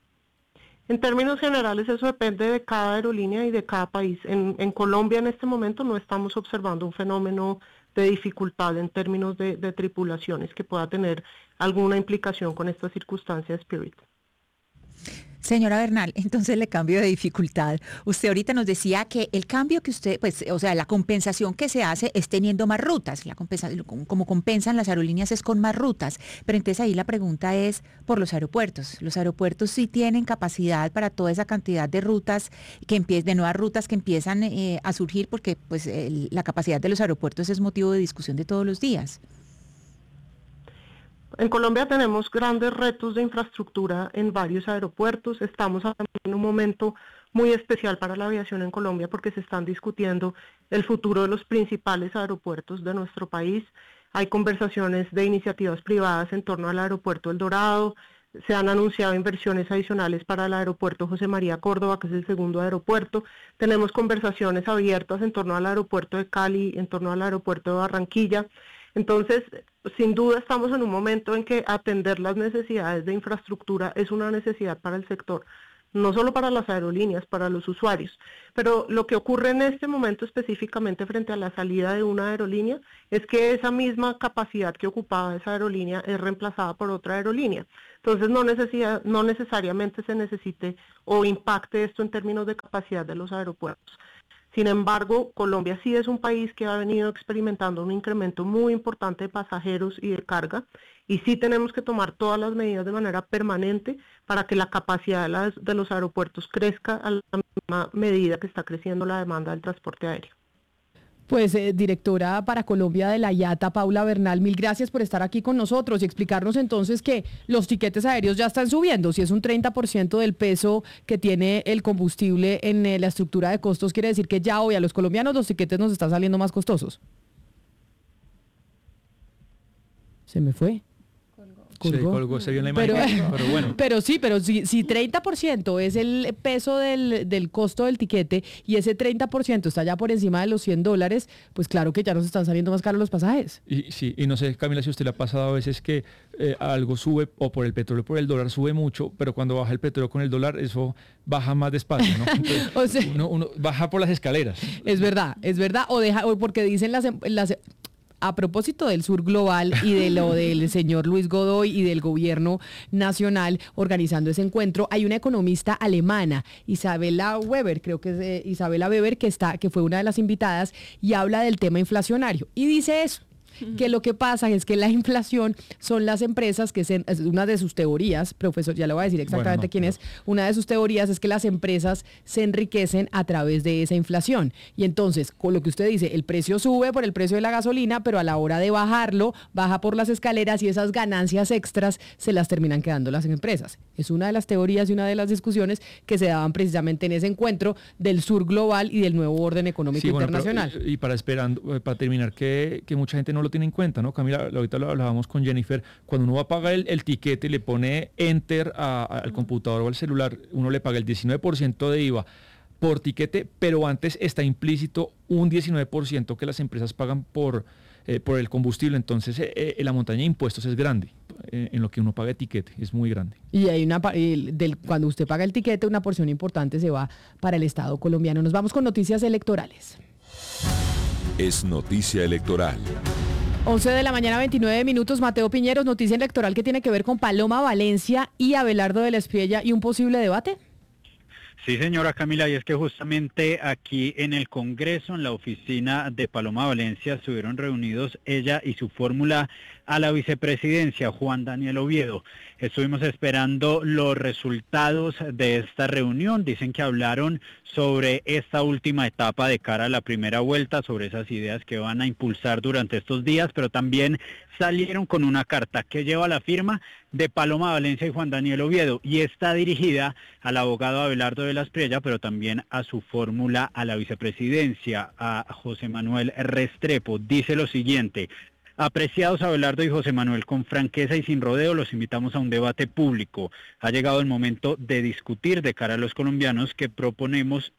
En términos generales, eso depende de cada aerolínea y de cada país. En Colombia en este momento no estamos observando un fenómeno de dificultad en términos de tripulaciones que pueda tener alguna implicación con esta circunstancia de Spirit. Señora Bernal, entonces le cambio de dificultad. Usted ahorita nos decía que el cambio que usted, pues, o sea, la compensación que se hace es teniendo más rutas. Como compensan las aerolíneas es con más rutas. Pero entonces ahí la pregunta es por los aeropuertos. Los aeropuertos sí tienen capacidad para toda esa cantidad de rutas, de nuevas rutas que empiezan a surgir, porque pues la capacidad de los aeropuertos es motivo de discusión de todos los días. En Colombia tenemos grandes retos de infraestructura en varios aeropuertos. Estamos en un momento muy especial para la aviación en Colombia porque se están discutiendo el futuro de los principales aeropuertos de nuestro país. Hay conversaciones de iniciativas privadas en torno al aeropuerto El Dorado, Se han anunciado inversiones adicionales para el aeropuerto José María Córdoba, que es el segundo aeropuerto. Tenemos conversaciones abiertas en torno al aeropuerto de Cali, en torno al aeropuerto de Barranquilla. Entonces, sin duda estamos en un momento en que atender las necesidades de infraestructura es una necesidad para el sector, no solo para las aerolíneas, para los usuarios. Pero lo que ocurre en este momento específicamente frente a la salida de una aerolínea es que esa misma capacidad que ocupaba esa aerolínea es reemplazada por otra aerolínea. Entonces no necesariamente se necesite o impacte esto en términos de capacidad de los aeropuertos. Sin embargo, Colombia sí es un país que ha venido experimentando un incremento muy importante de pasajeros y de carga, y sí tenemos que tomar todas las medidas de manera permanente para que la capacidad de los aeropuertos crezca a la misma medida que está creciendo la demanda del transporte aéreo. Pues directora para Colombia de la IATA, Paula Bernal, mil gracias por estar aquí con nosotros y explicarnos entonces que los tiquetes aéreos ya están subiendo. Si es un 30% del peso que tiene el combustible en la estructura de costos, quiere decir que ya hoy a los colombianos los tiquetes nos están saliendo más costosos. Se me fue. Colgó, se vio en la imagen, pero bueno. Pero si 30% es el peso del costo del tiquete y ese 30% está ya por encima de los $100, pues claro que ya nos están saliendo más caros los pasajes. Y no sé, Camila, si a usted le ha pasado a veces que algo sube, o por el petróleo o por el dólar sube mucho, pero cuando baja el petróleo con el dólar, eso baja más despacio, ¿no? Entonces, o sea, uno baja por las escaleras. Es verdad, o porque dicen las a propósito del sur global y de lo del señor Luis Godoy y del gobierno nacional organizando ese encuentro, hay una economista alemana, Isabella Weber, creo que es Isabella Weber, que fue una de las invitadas y habla del tema inflacionario. Y dice eso, que lo que pasa es que la inflación son las empresas que es una de sus teorías, profesor, ya le voy a decir exactamente quién es, una de sus teorías es que las empresas se enriquecen a través de esa inflación. Y entonces, con lo que usted dice, el precio sube por el precio de la gasolina, pero a la hora de bajarlo, baja por las escaleras y esas ganancias extras se las terminan quedando las empresas. Es una de las teorías y una de las discusiones que se daban precisamente en ese encuentro del sur global y del nuevo orden económico internacional. Pero, y para terminar, que mucha gente no lo tiene en cuenta, ¿no? Camila, ahorita lo hablábamos con Jennifer, cuando uno va a pagar el tiquete y le pone enter al computador o al celular, uno le paga el 19% de IVA por tiquete, pero antes está implícito un 19% que las empresas pagan por el combustible. Entonces la montaña de impuestos es grande en lo que uno paga de tiquete, es muy grande. Y hay cuando usted paga el tiquete, una porción importante se va para el Estado colombiano. Nos vamos con noticias electorales. Es noticia electoral. 11 de la mañana, 29 minutos. Mateo Piñeros, noticia electoral que tiene que ver con Paloma Valencia y Abelardo de la Espriella y un posible debate. Sí, señora Camila, y es que justamente aquí en el Congreso, en la oficina de Paloma Valencia, estuvieron reunidos ella y su fórmula a la vicepresidencia, Juan Daniel Oviedo. Estuvimos esperando los resultados de esta reunión. Dicen que hablaron sobre esta última etapa de cara a la primera vuelta, sobre esas ideas que van a impulsar durante estos días, pero también salieron con una carta que lleva la firma de Paloma Valencia y Juan Daniel Oviedo y está dirigida al abogado Abelardo de la Espriella, pero también a su fórmula a la vicepresidencia, a José Manuel Restrepo. Dice lo siguiente: apreciados Abelardo y José Manuel, con franqueza y sin rodeo los invitamos a un debate público. Ha llegado el momento de discutir de cara a los colombianos qué proponemos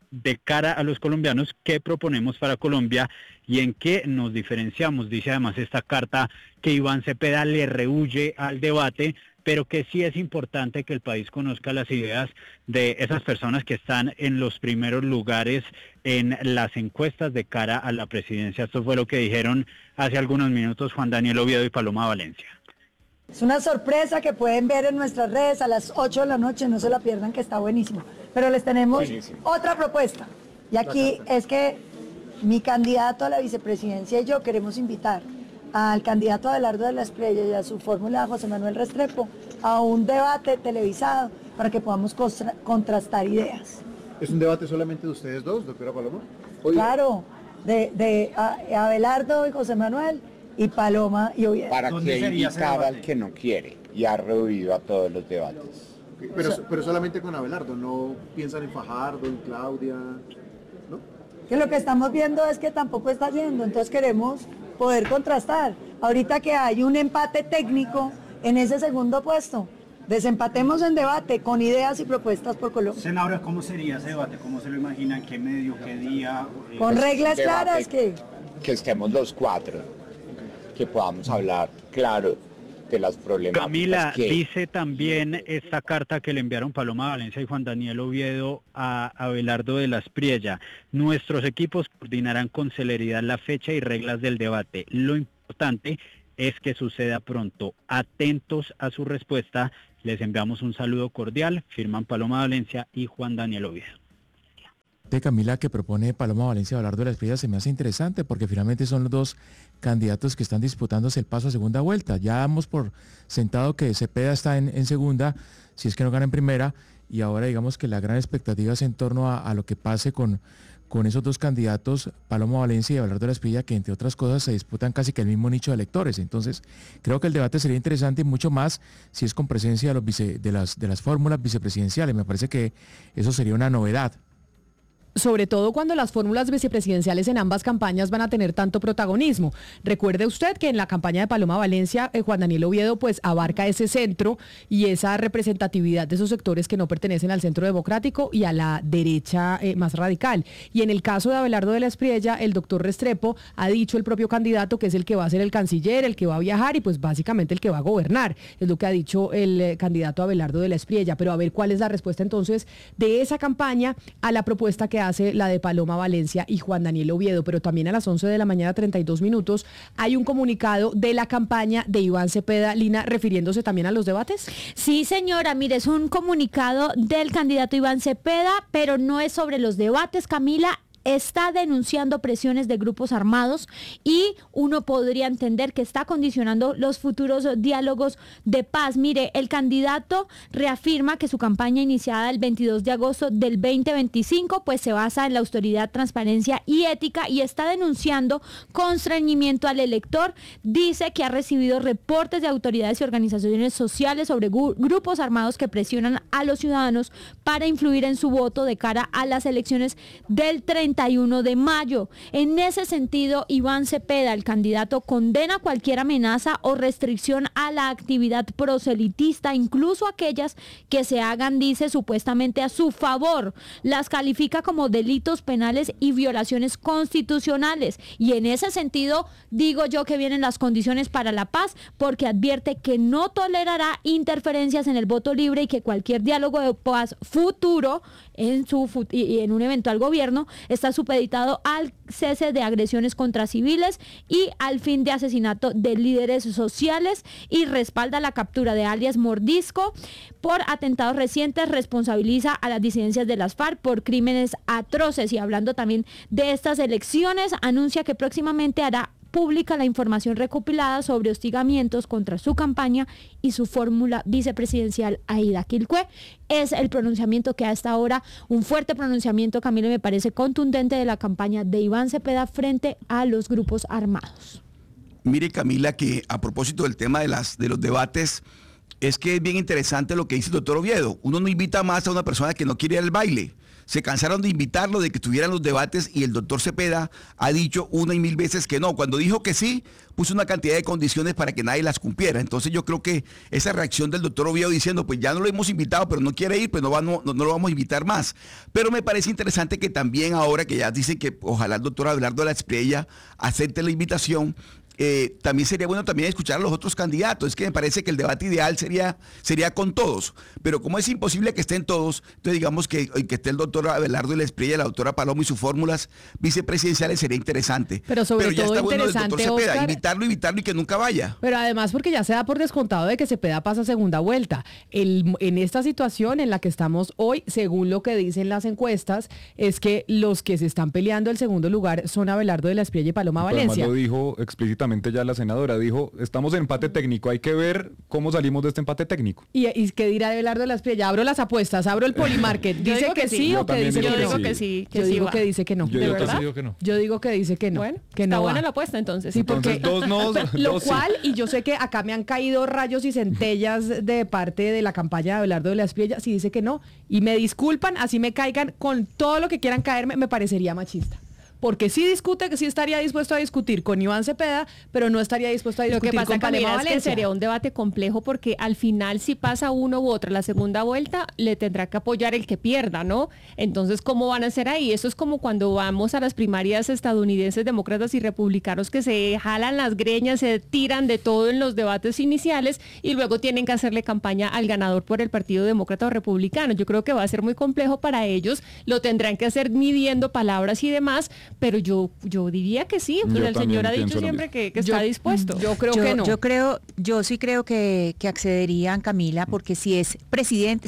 para Colombia y en qué nos diferenciamos. Dice además esta carta que Iván Cepeda le rehúye al debate, pero que sí es importante que el país conozca las ideas de esas personas que están en los primeros lugares en las encuestas de cara a la presidencia. Esto fue lo que dijeron hace algunos minutos Juan Daniel Oviedo y Paloma Valencia. Es una sorpresa que pueden ver en nuestras redes a las 8 de la noche, no se la pierdan, que está buenísimo. Pero les tenemos otra propuesta. Y aquí es que mi candidato a la vicepresidencia y yo queremos invitar al candidato Abelardo de la Espriella y a su fórmula José Manuel Restrepo a un debate televisado para que podamos contrastar ideas. ¿Es un debate solamente de ustedes dos, doctora Paloma? Claro, de Abelardo y José Manuel y Paloma y Oviedo. ¿Para qué invitar al que no quiere y ha rehuido a todos los debates? Pero solamente con Abelardo, ¿no piensan en Fajardo, en Claudia? ¿No? Que lo que estamos viendo es que tampoco está yendo, entonces queremos poder contrastar. Ahorita que hay un empate técnico en ese segundo puesto, Desempatemos en debate con ideas y propuestas por Colombia. Senadora, ¿cómo sería ese debate? ¿Cómo se lo imaginan? ¿Qué medio? ¿Qué día? Con reglas claras que estemos los cuatro, que podamos hablar claro de las problemáticas. Camila, dice también esta carta que le enviaron Paloma Valencia y Juan Daniel Oviedo a Abelardo de la Espriella. Nuestros equipos coordinarán con celeridad la fecha y reglas del debate. Lo importante es que suceda pronto. Atentos a su respuesta. Les enviamos un saludo cordial. Firman Paloma Valencia y Juan Daniel Oviedo. De Camila, que propone Paloma Valencia y Abelardo de la Espriella, se me hace interesante porque finalmente son los dos candidatos que están disputándose el paso a segunda vuelta. Ya damos por sentado que Cepeda está en segunda, si es que no gana en primera, y ahora digamos que la gran expectativa es en torno a lo que pase con esos dos candidatos, Paloma Valencia y Abelardo de la Espriella, que entre otras cosas se disputan casi que el mismo nicho de electores. Entonces, creo que el debate sería interesante y mucho más si es con presencia de las fórmulas vicepresidenciales. Me parece que eso sería una novedad. Sobre todo cuando las fórmulas vicepresidenciales en ambas campañas van a tener tanto protagonismo. Recuerde usted que en la campaña de Paloma Valencia, Juan Daniel Oviedo pues abarca ese centro y esa representatividad de esos sectores que no pertenecen al centro democrático y a la derecha más radical. Y en el caso de Abelardo de la Espriella, el doctor Restrepo ha dicho el propio candidato que es el que va a ser el canciller, el que va a viajar y pues básicamente el que va a gobernar. Es lo que ha dicho el candidato Abelardo de la Espriella. Pero a ver cuál es la respuesta entonces de esa campaña a la propuesta que hace la de Paloma Valencia y Juan Daniel Oviedo. Pero también a las 11 de la mañana, 32 minutos, hay un comunicado de la campaña de Iván Cepeda, Lina, refiriéndose también a los debates. Sí, señora, mire, es un comunicado del candidato Iván Cepeda, pero no es sobre los debates, Camila. Está denunciando presiones de grupos armados y uno podría entender que está condicionando los futuros diálogos de paz. Mire, el candidato reafirma que su campaña iniciada el 22 de agosto del 2025 pues se basa en la austeridad, transparencia y ética y está denunciando constreñimiento al elector. Dice que ha recibido reportes de autoridades y organizaciones sociales sobre grupos armados que presionan a los ciudadanos para influir en su voto de cara a las elecciones del 31 de mayo. En ese sentido, Iván Cepeda, el candidato, condena cualquier amenaza o restricción a la actividad proselitista, incluso aquellas que se hagan, dice, supuestamente a su favor. Las califica como delitos penales y violaciones constitucionales. Y en ese sentido, digo yo que vienen las condiciones para la paz, porque advierte que no tolerará interferencias en el voto libre y que cualquier diálogo de paz futuro en un eventual gobierno está supeditado al cese de agresiones contra civiles y al fin de asesinato de líderes sociales y respalda la captura de alias Mordisco por atentados recientes, responsabiliza a las disidencias de las FARC por crímenes atroces y hablando también de estas elecciones, anuncia que próximamente hará pública la información recopilada sobre hostigamientos contra su campaña y su fórmula vicepresidencial Aida Quilcue. Es el pronunciamiento que hasta ahora, un fuerte pronunciamiento, Camilo, me parece contundente de la campaña de Iván Cepeda frente a los grupos armados. Mire, Camila, que a propósito del tema de los debates, es que es bien interesante lo que dice el doctor Oviedo. Uno no invita más a una persona que no quiere ir al baile. Se cansaron de invitarlo, de que tuvieran los debates y el doctor Cepeda ha dicho una y mil veces que no. Cuando dijo que sí, puso una cantidad de condiciones para que nadie las cumpliera. Entonces yo creo que esa reacción del doctor Oviedo diciendo, pues ya no lo hemos invitado, pero no quiere ir, pues no lo vamos a invitar más. Pero me parece interesante que también ahora que ya dicen que ojalá el doctor Abelardo de la Espriella acepte la invitación, también sería bueno también escuchar a los otros candidatos. Es que me parece que el debate ideal sería con todos, pero como es imposible que estén todos, entonces digamos que esté el doctor Abelardo de la Espriella, la doctora Paloma y sus fórmulas vicepresidenciales sería interesante. Pero sobre ya todo está bueno el interesante, doctor Cepeda, Oscar, invitarlo y que nunca vaya. Pero además porque ya se da por descontado de que Cepeda pasa a segunda vuelta. En esta situación en la que estamos hoy, según lo que dicen las encuestas, es que los que se están peleando el segundo lugar son Abelardo de la Espriella y Paloma Valencia. Además lo dijo explícitamente ya la senadora, dijo, estamos en empate técnico, hay que ver cómo salimos de este empate técnico. ¿Y qué dirá Abelardo de la Espriella? Abro las apuestas, abro el Polymarket. ¿Dice que sí o que dice que no? Yo digo que sí. Yo digo que dice que no. Yo digo que no. Yo digo que dice que no. Bueno, que está no buena va. la apuesta entonces. Sí, porque entonces, dos no, lo dos cual, sí. y yo sé que acá me han caído rayos y centellas de parte de la campaña de Abelardo de la Espriella, si dice que no, y me disculpan, así me caigan con todo lo que quieran caerme, me parecería machista. porque sí discute, que sí estaría dispuesto a discutir con Iván Cepeda, pero no estaría dispuesto a discutir con Paloma Valencia. Es que sería un debate complejo porque al final si pasa uno u otro la segunda vuelta, le tendrá que apoyar el que pierda, ¿no? Entonces, ¿cómo van a hacer ahí? Eso es como cuando vamos a las primarias estadounidenses, demócratas y republicanos, que se jalan las greñas, se tiran de todo en los debates iniciales y luego tienen que hacerle campaña al ganador por el Partido Demócrata o Republicano. Yo creo que va a ser muy complejo para ellos, lo tendrán que hacer midiendo palabras y demás, pero yo diría que sí, pues el señor ha dicho siempre que está dispuesto. Yo creo que no. Yo sí creo que accederían, Camila, porque si es presidente,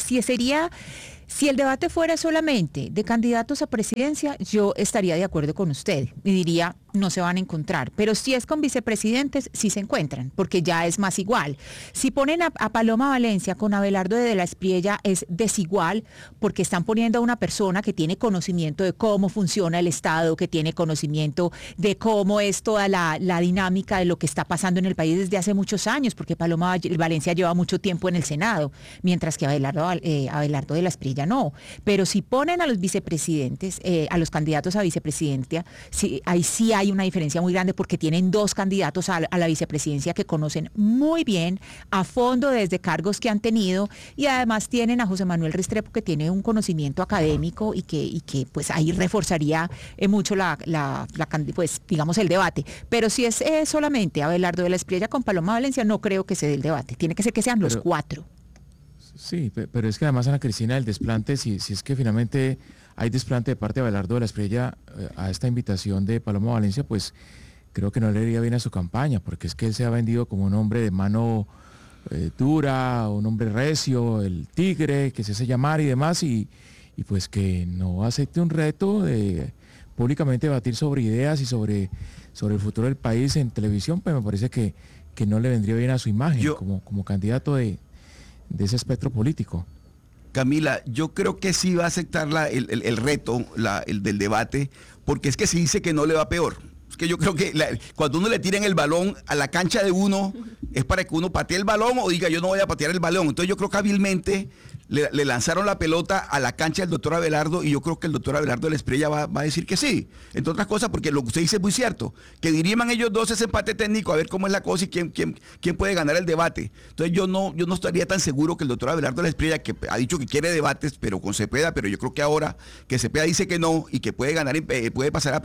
si el debate fuera solamente de candidatos a presidencia, yo estaría de acuerdo con usted y diría, no se van a encontrar. Pero si es con vicepresidentes, sí se encuentran, porque ya es más igual. Si ponen a Paloma Valencia con Abelardo de la Espriella, es desigual, porque están poniendo a una persona que tiene conocimiento de cómo funciona el Estado, que tiene conocimiento de cómo es toda la dinámica de lo que está pasando en el país desde hace muchos años, porque Paloma Valencia lleva mucho tiempo en el Senado, mientras que Abelardo de la Espriella no. Pero si ponen a los vicepresidentes, a los candidatos a vicepresidencia, ahí sí hay una diferencia muy grande, porque tienen dos candidatos a la vicepresidencia que conocen muy bien, a fondo, desde cargos que han tenido, y además tienen a José Manuel Restrepo, que tiene un conocimiento académico y que pues ahí reforzaría mucho pues digamos el debate. Pero si es solamente Abelardo de la Espriella con Paloma Valencia, no creo que se dé el debate. Tiene que ser que sean los cuatro. Sí, pero es que además, Ana Cristina, el desplante, si es que finalmente hay desplante de parte de Abelardo de la Espriella a esta invitación de Paloma Valencia, pues creo que no le iría bien a su campaña, porque es que él se ha vendido como un hombre de mano dura, un hombre recio, el tigre, que se hace llamar y demás, y pues que no acepte un reto de públicamente debatir sobre ideas y sobre el futuro del país en televisión, pues me parece que no le vendría bien a su imagen como candidato de ese espectro político. Camila, yo creo que sí va a aceptar el reto el del debate, porque es que si dice que no le va peor. Es que yo creo que cuando uno le tiran el balón a la cancha de uno, es para que uno patee el balón o diga yo no voy a patear el balón. Entonces yo creo que hábilmente le lanzaron la pelota a la cancha del doctor Abelardo, y yo creo que el doctor Abelardo de la Espriella va a decir que sí. Entre otras cosas, porque lo que usted dice es muy cierto, que diriman ellos dos ese empate técnico a ver cómo es la cosa y quién puede ganar el debate. Entonces yo no estaría tan seguro que el doctor Abelardo de la Espriella, que ha dicho que quiere debates, pero con Cepeda, pero yo creo que ahora que Cepeda dice que no y que puede ganar, puede pasar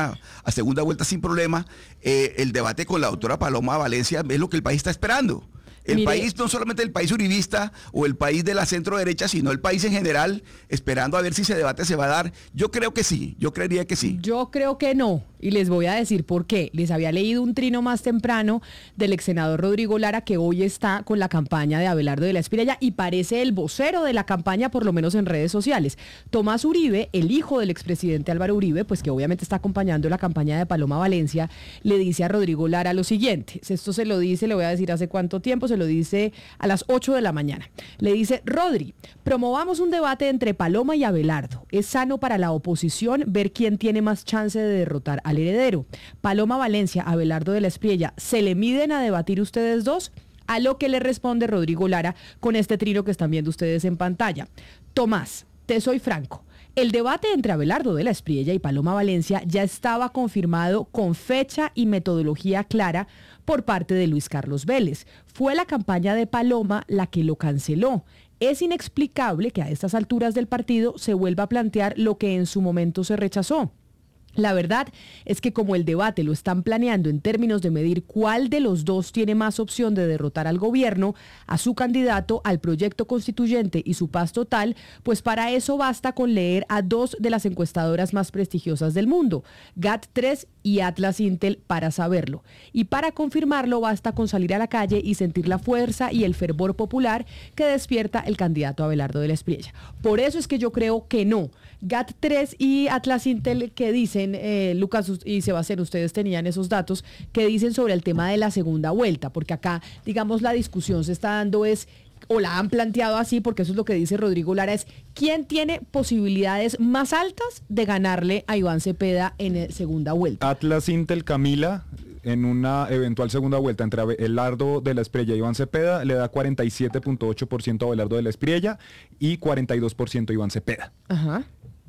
a segunda vuelta sin problema, el debate con la doctora Paloma Valencia es lo que el país está esperando. País, no solamente el país uribista o el país de la centro derecha, sino el país en general, esperando a ver si ese debate se va a dar. Yo creo que sí, yo creería que sí. Yo creo que no, y les voy a decir por qué. Les había leído un trino más temprano del ex senador Rodrigo Lara, que hoy está con la campaña de Abelardo de la Espriella y parece el vocero de la campaña, por lo menos en redes sociales. Tomás Uribe, el hijo del expresidente Álvaro Uribe, pues que obviamente está acompañando la campaña de Paloma Valencia, le dice a Rodrigo Lara lo siguiente. Esto se lo dice, le voy a decir hace cuánto tiempo, se lo dice a las 8 de la mañana. Le dice: Rodri, promovamos un debate entre Paloma y Abelardo. Es sano para la oposición ver quién tiene más chance de derrotar al heredero. Paloma Valencia, Abelardo de la Espriella, ¿se le miden a debatir ustedes dos? A lo que le responde Rodrigo Lara con este trino que están viendo ustedes en pantalla. Tomás, te soy franco. El debate entre Abelardo de la Espriella y Paloma Valencia ya estaba confirmado con fecha y metodología clara por parte de Luis Carlos Vélez. Fue la campaña de Paloma la que lo canceló. Es inexplicable que a estas alturas del partido se vuelva a plantear lo que en su momento se rechazó. La verdad es que como el debate lo están planeando en términos de medir cuál de los dos tiene más opción de derrotar al gobierno, a su candidato, al proyecto constituyente y su paz total, pues para eso basta con leer a dos de las encuestadoras más prestigiosas del mundo, GAT3 y Atlas Intel, para saberlo. Y para confirmarlo basta con salir a la calle y sentir la fuerza y el fervor popular que despierta el candidato Abelardo de la Espriella. Por eso es que yo creo que no. GAT3 y Atlas Intel, que dicen, Lucas y Sebastián, ustedes tenían esos datos, que dicen sobre el tema de la segunda vuelta, porque acá, digamos, la discusión se está dando o la han planteado así, porque eso es lo que dice Rodrigo Lara, es quién tiene posibilidades más altas de ganarle a Iván Cepeda en segunda vuelta. Atlas Intel, Camila, en una eventual segunda vuelta entre Abelardo de la Espriella y Iván Cepeda, le da 47.8% a Abelardo de la Espriella y 42% a Iván Cepeda. Ajá.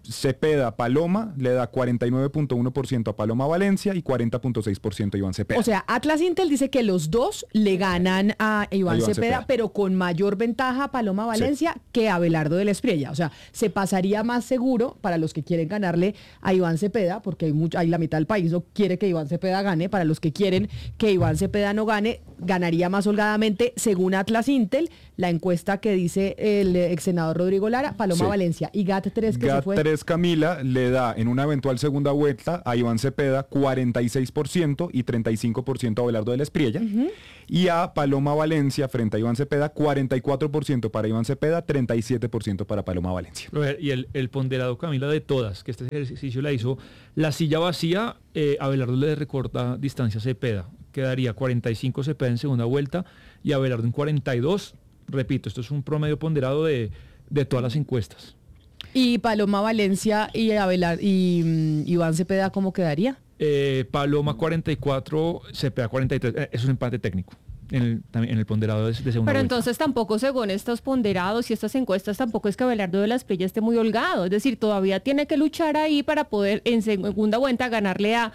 Cepeda Paloma le da 49.1% a Paloma Valencia y 40.6% a Iván Cepeda. O sea, Atlas Intel dice que los dos le ganan a Iván Cepeda, pero con mayor ventaja a Paloma Valencia que a Abelardo de la Espriella. O sea, se pasaría más seguro para los que quieren ganarle a Iván Cepeda, porque hay la mitad del país no quiere que Iván Cepeda gane. Para los que quieren que Iván Cepeda no gane, ganaría más holgadamente, según Atlas Intel, la encuesta que dice el ex senador Rodrigo Lara, Paloma Valencia. Y GAT3 que se fue. GAT3 Camila le da en una eventual segunda vuelta a Iván Cepeda 46% y 35% a Abelardo de la Espriella. Y a Paloma Valencia frente a Iván Cepeda 44% para Iván Cepeda, 37% para Paloma Valencia. Y el ponderado, Camila, de todas, que este ejercicio la hizo la silla vacía, Abelardo le recorta distancia a Cepeda. Quedaría 45 Cepeda en segunda vuelta y Abelardo en 42. Repito, esto es un promedio ponderado de todas las encuestas. ¿Y Paloma Valencia y Iván Cepeda cómo quedaría? Paloma 44, Cepeda 43. Es un empate técnico en el ponderado de segunda vuelta. Pero entonces tampoco, según estos ponderados y estas encuestas, tampoco es que Abelardo de la Espriella esté muy holgado. Es decir, todavía tiene que luchar ahí para poder en segunda vuelta ganarle a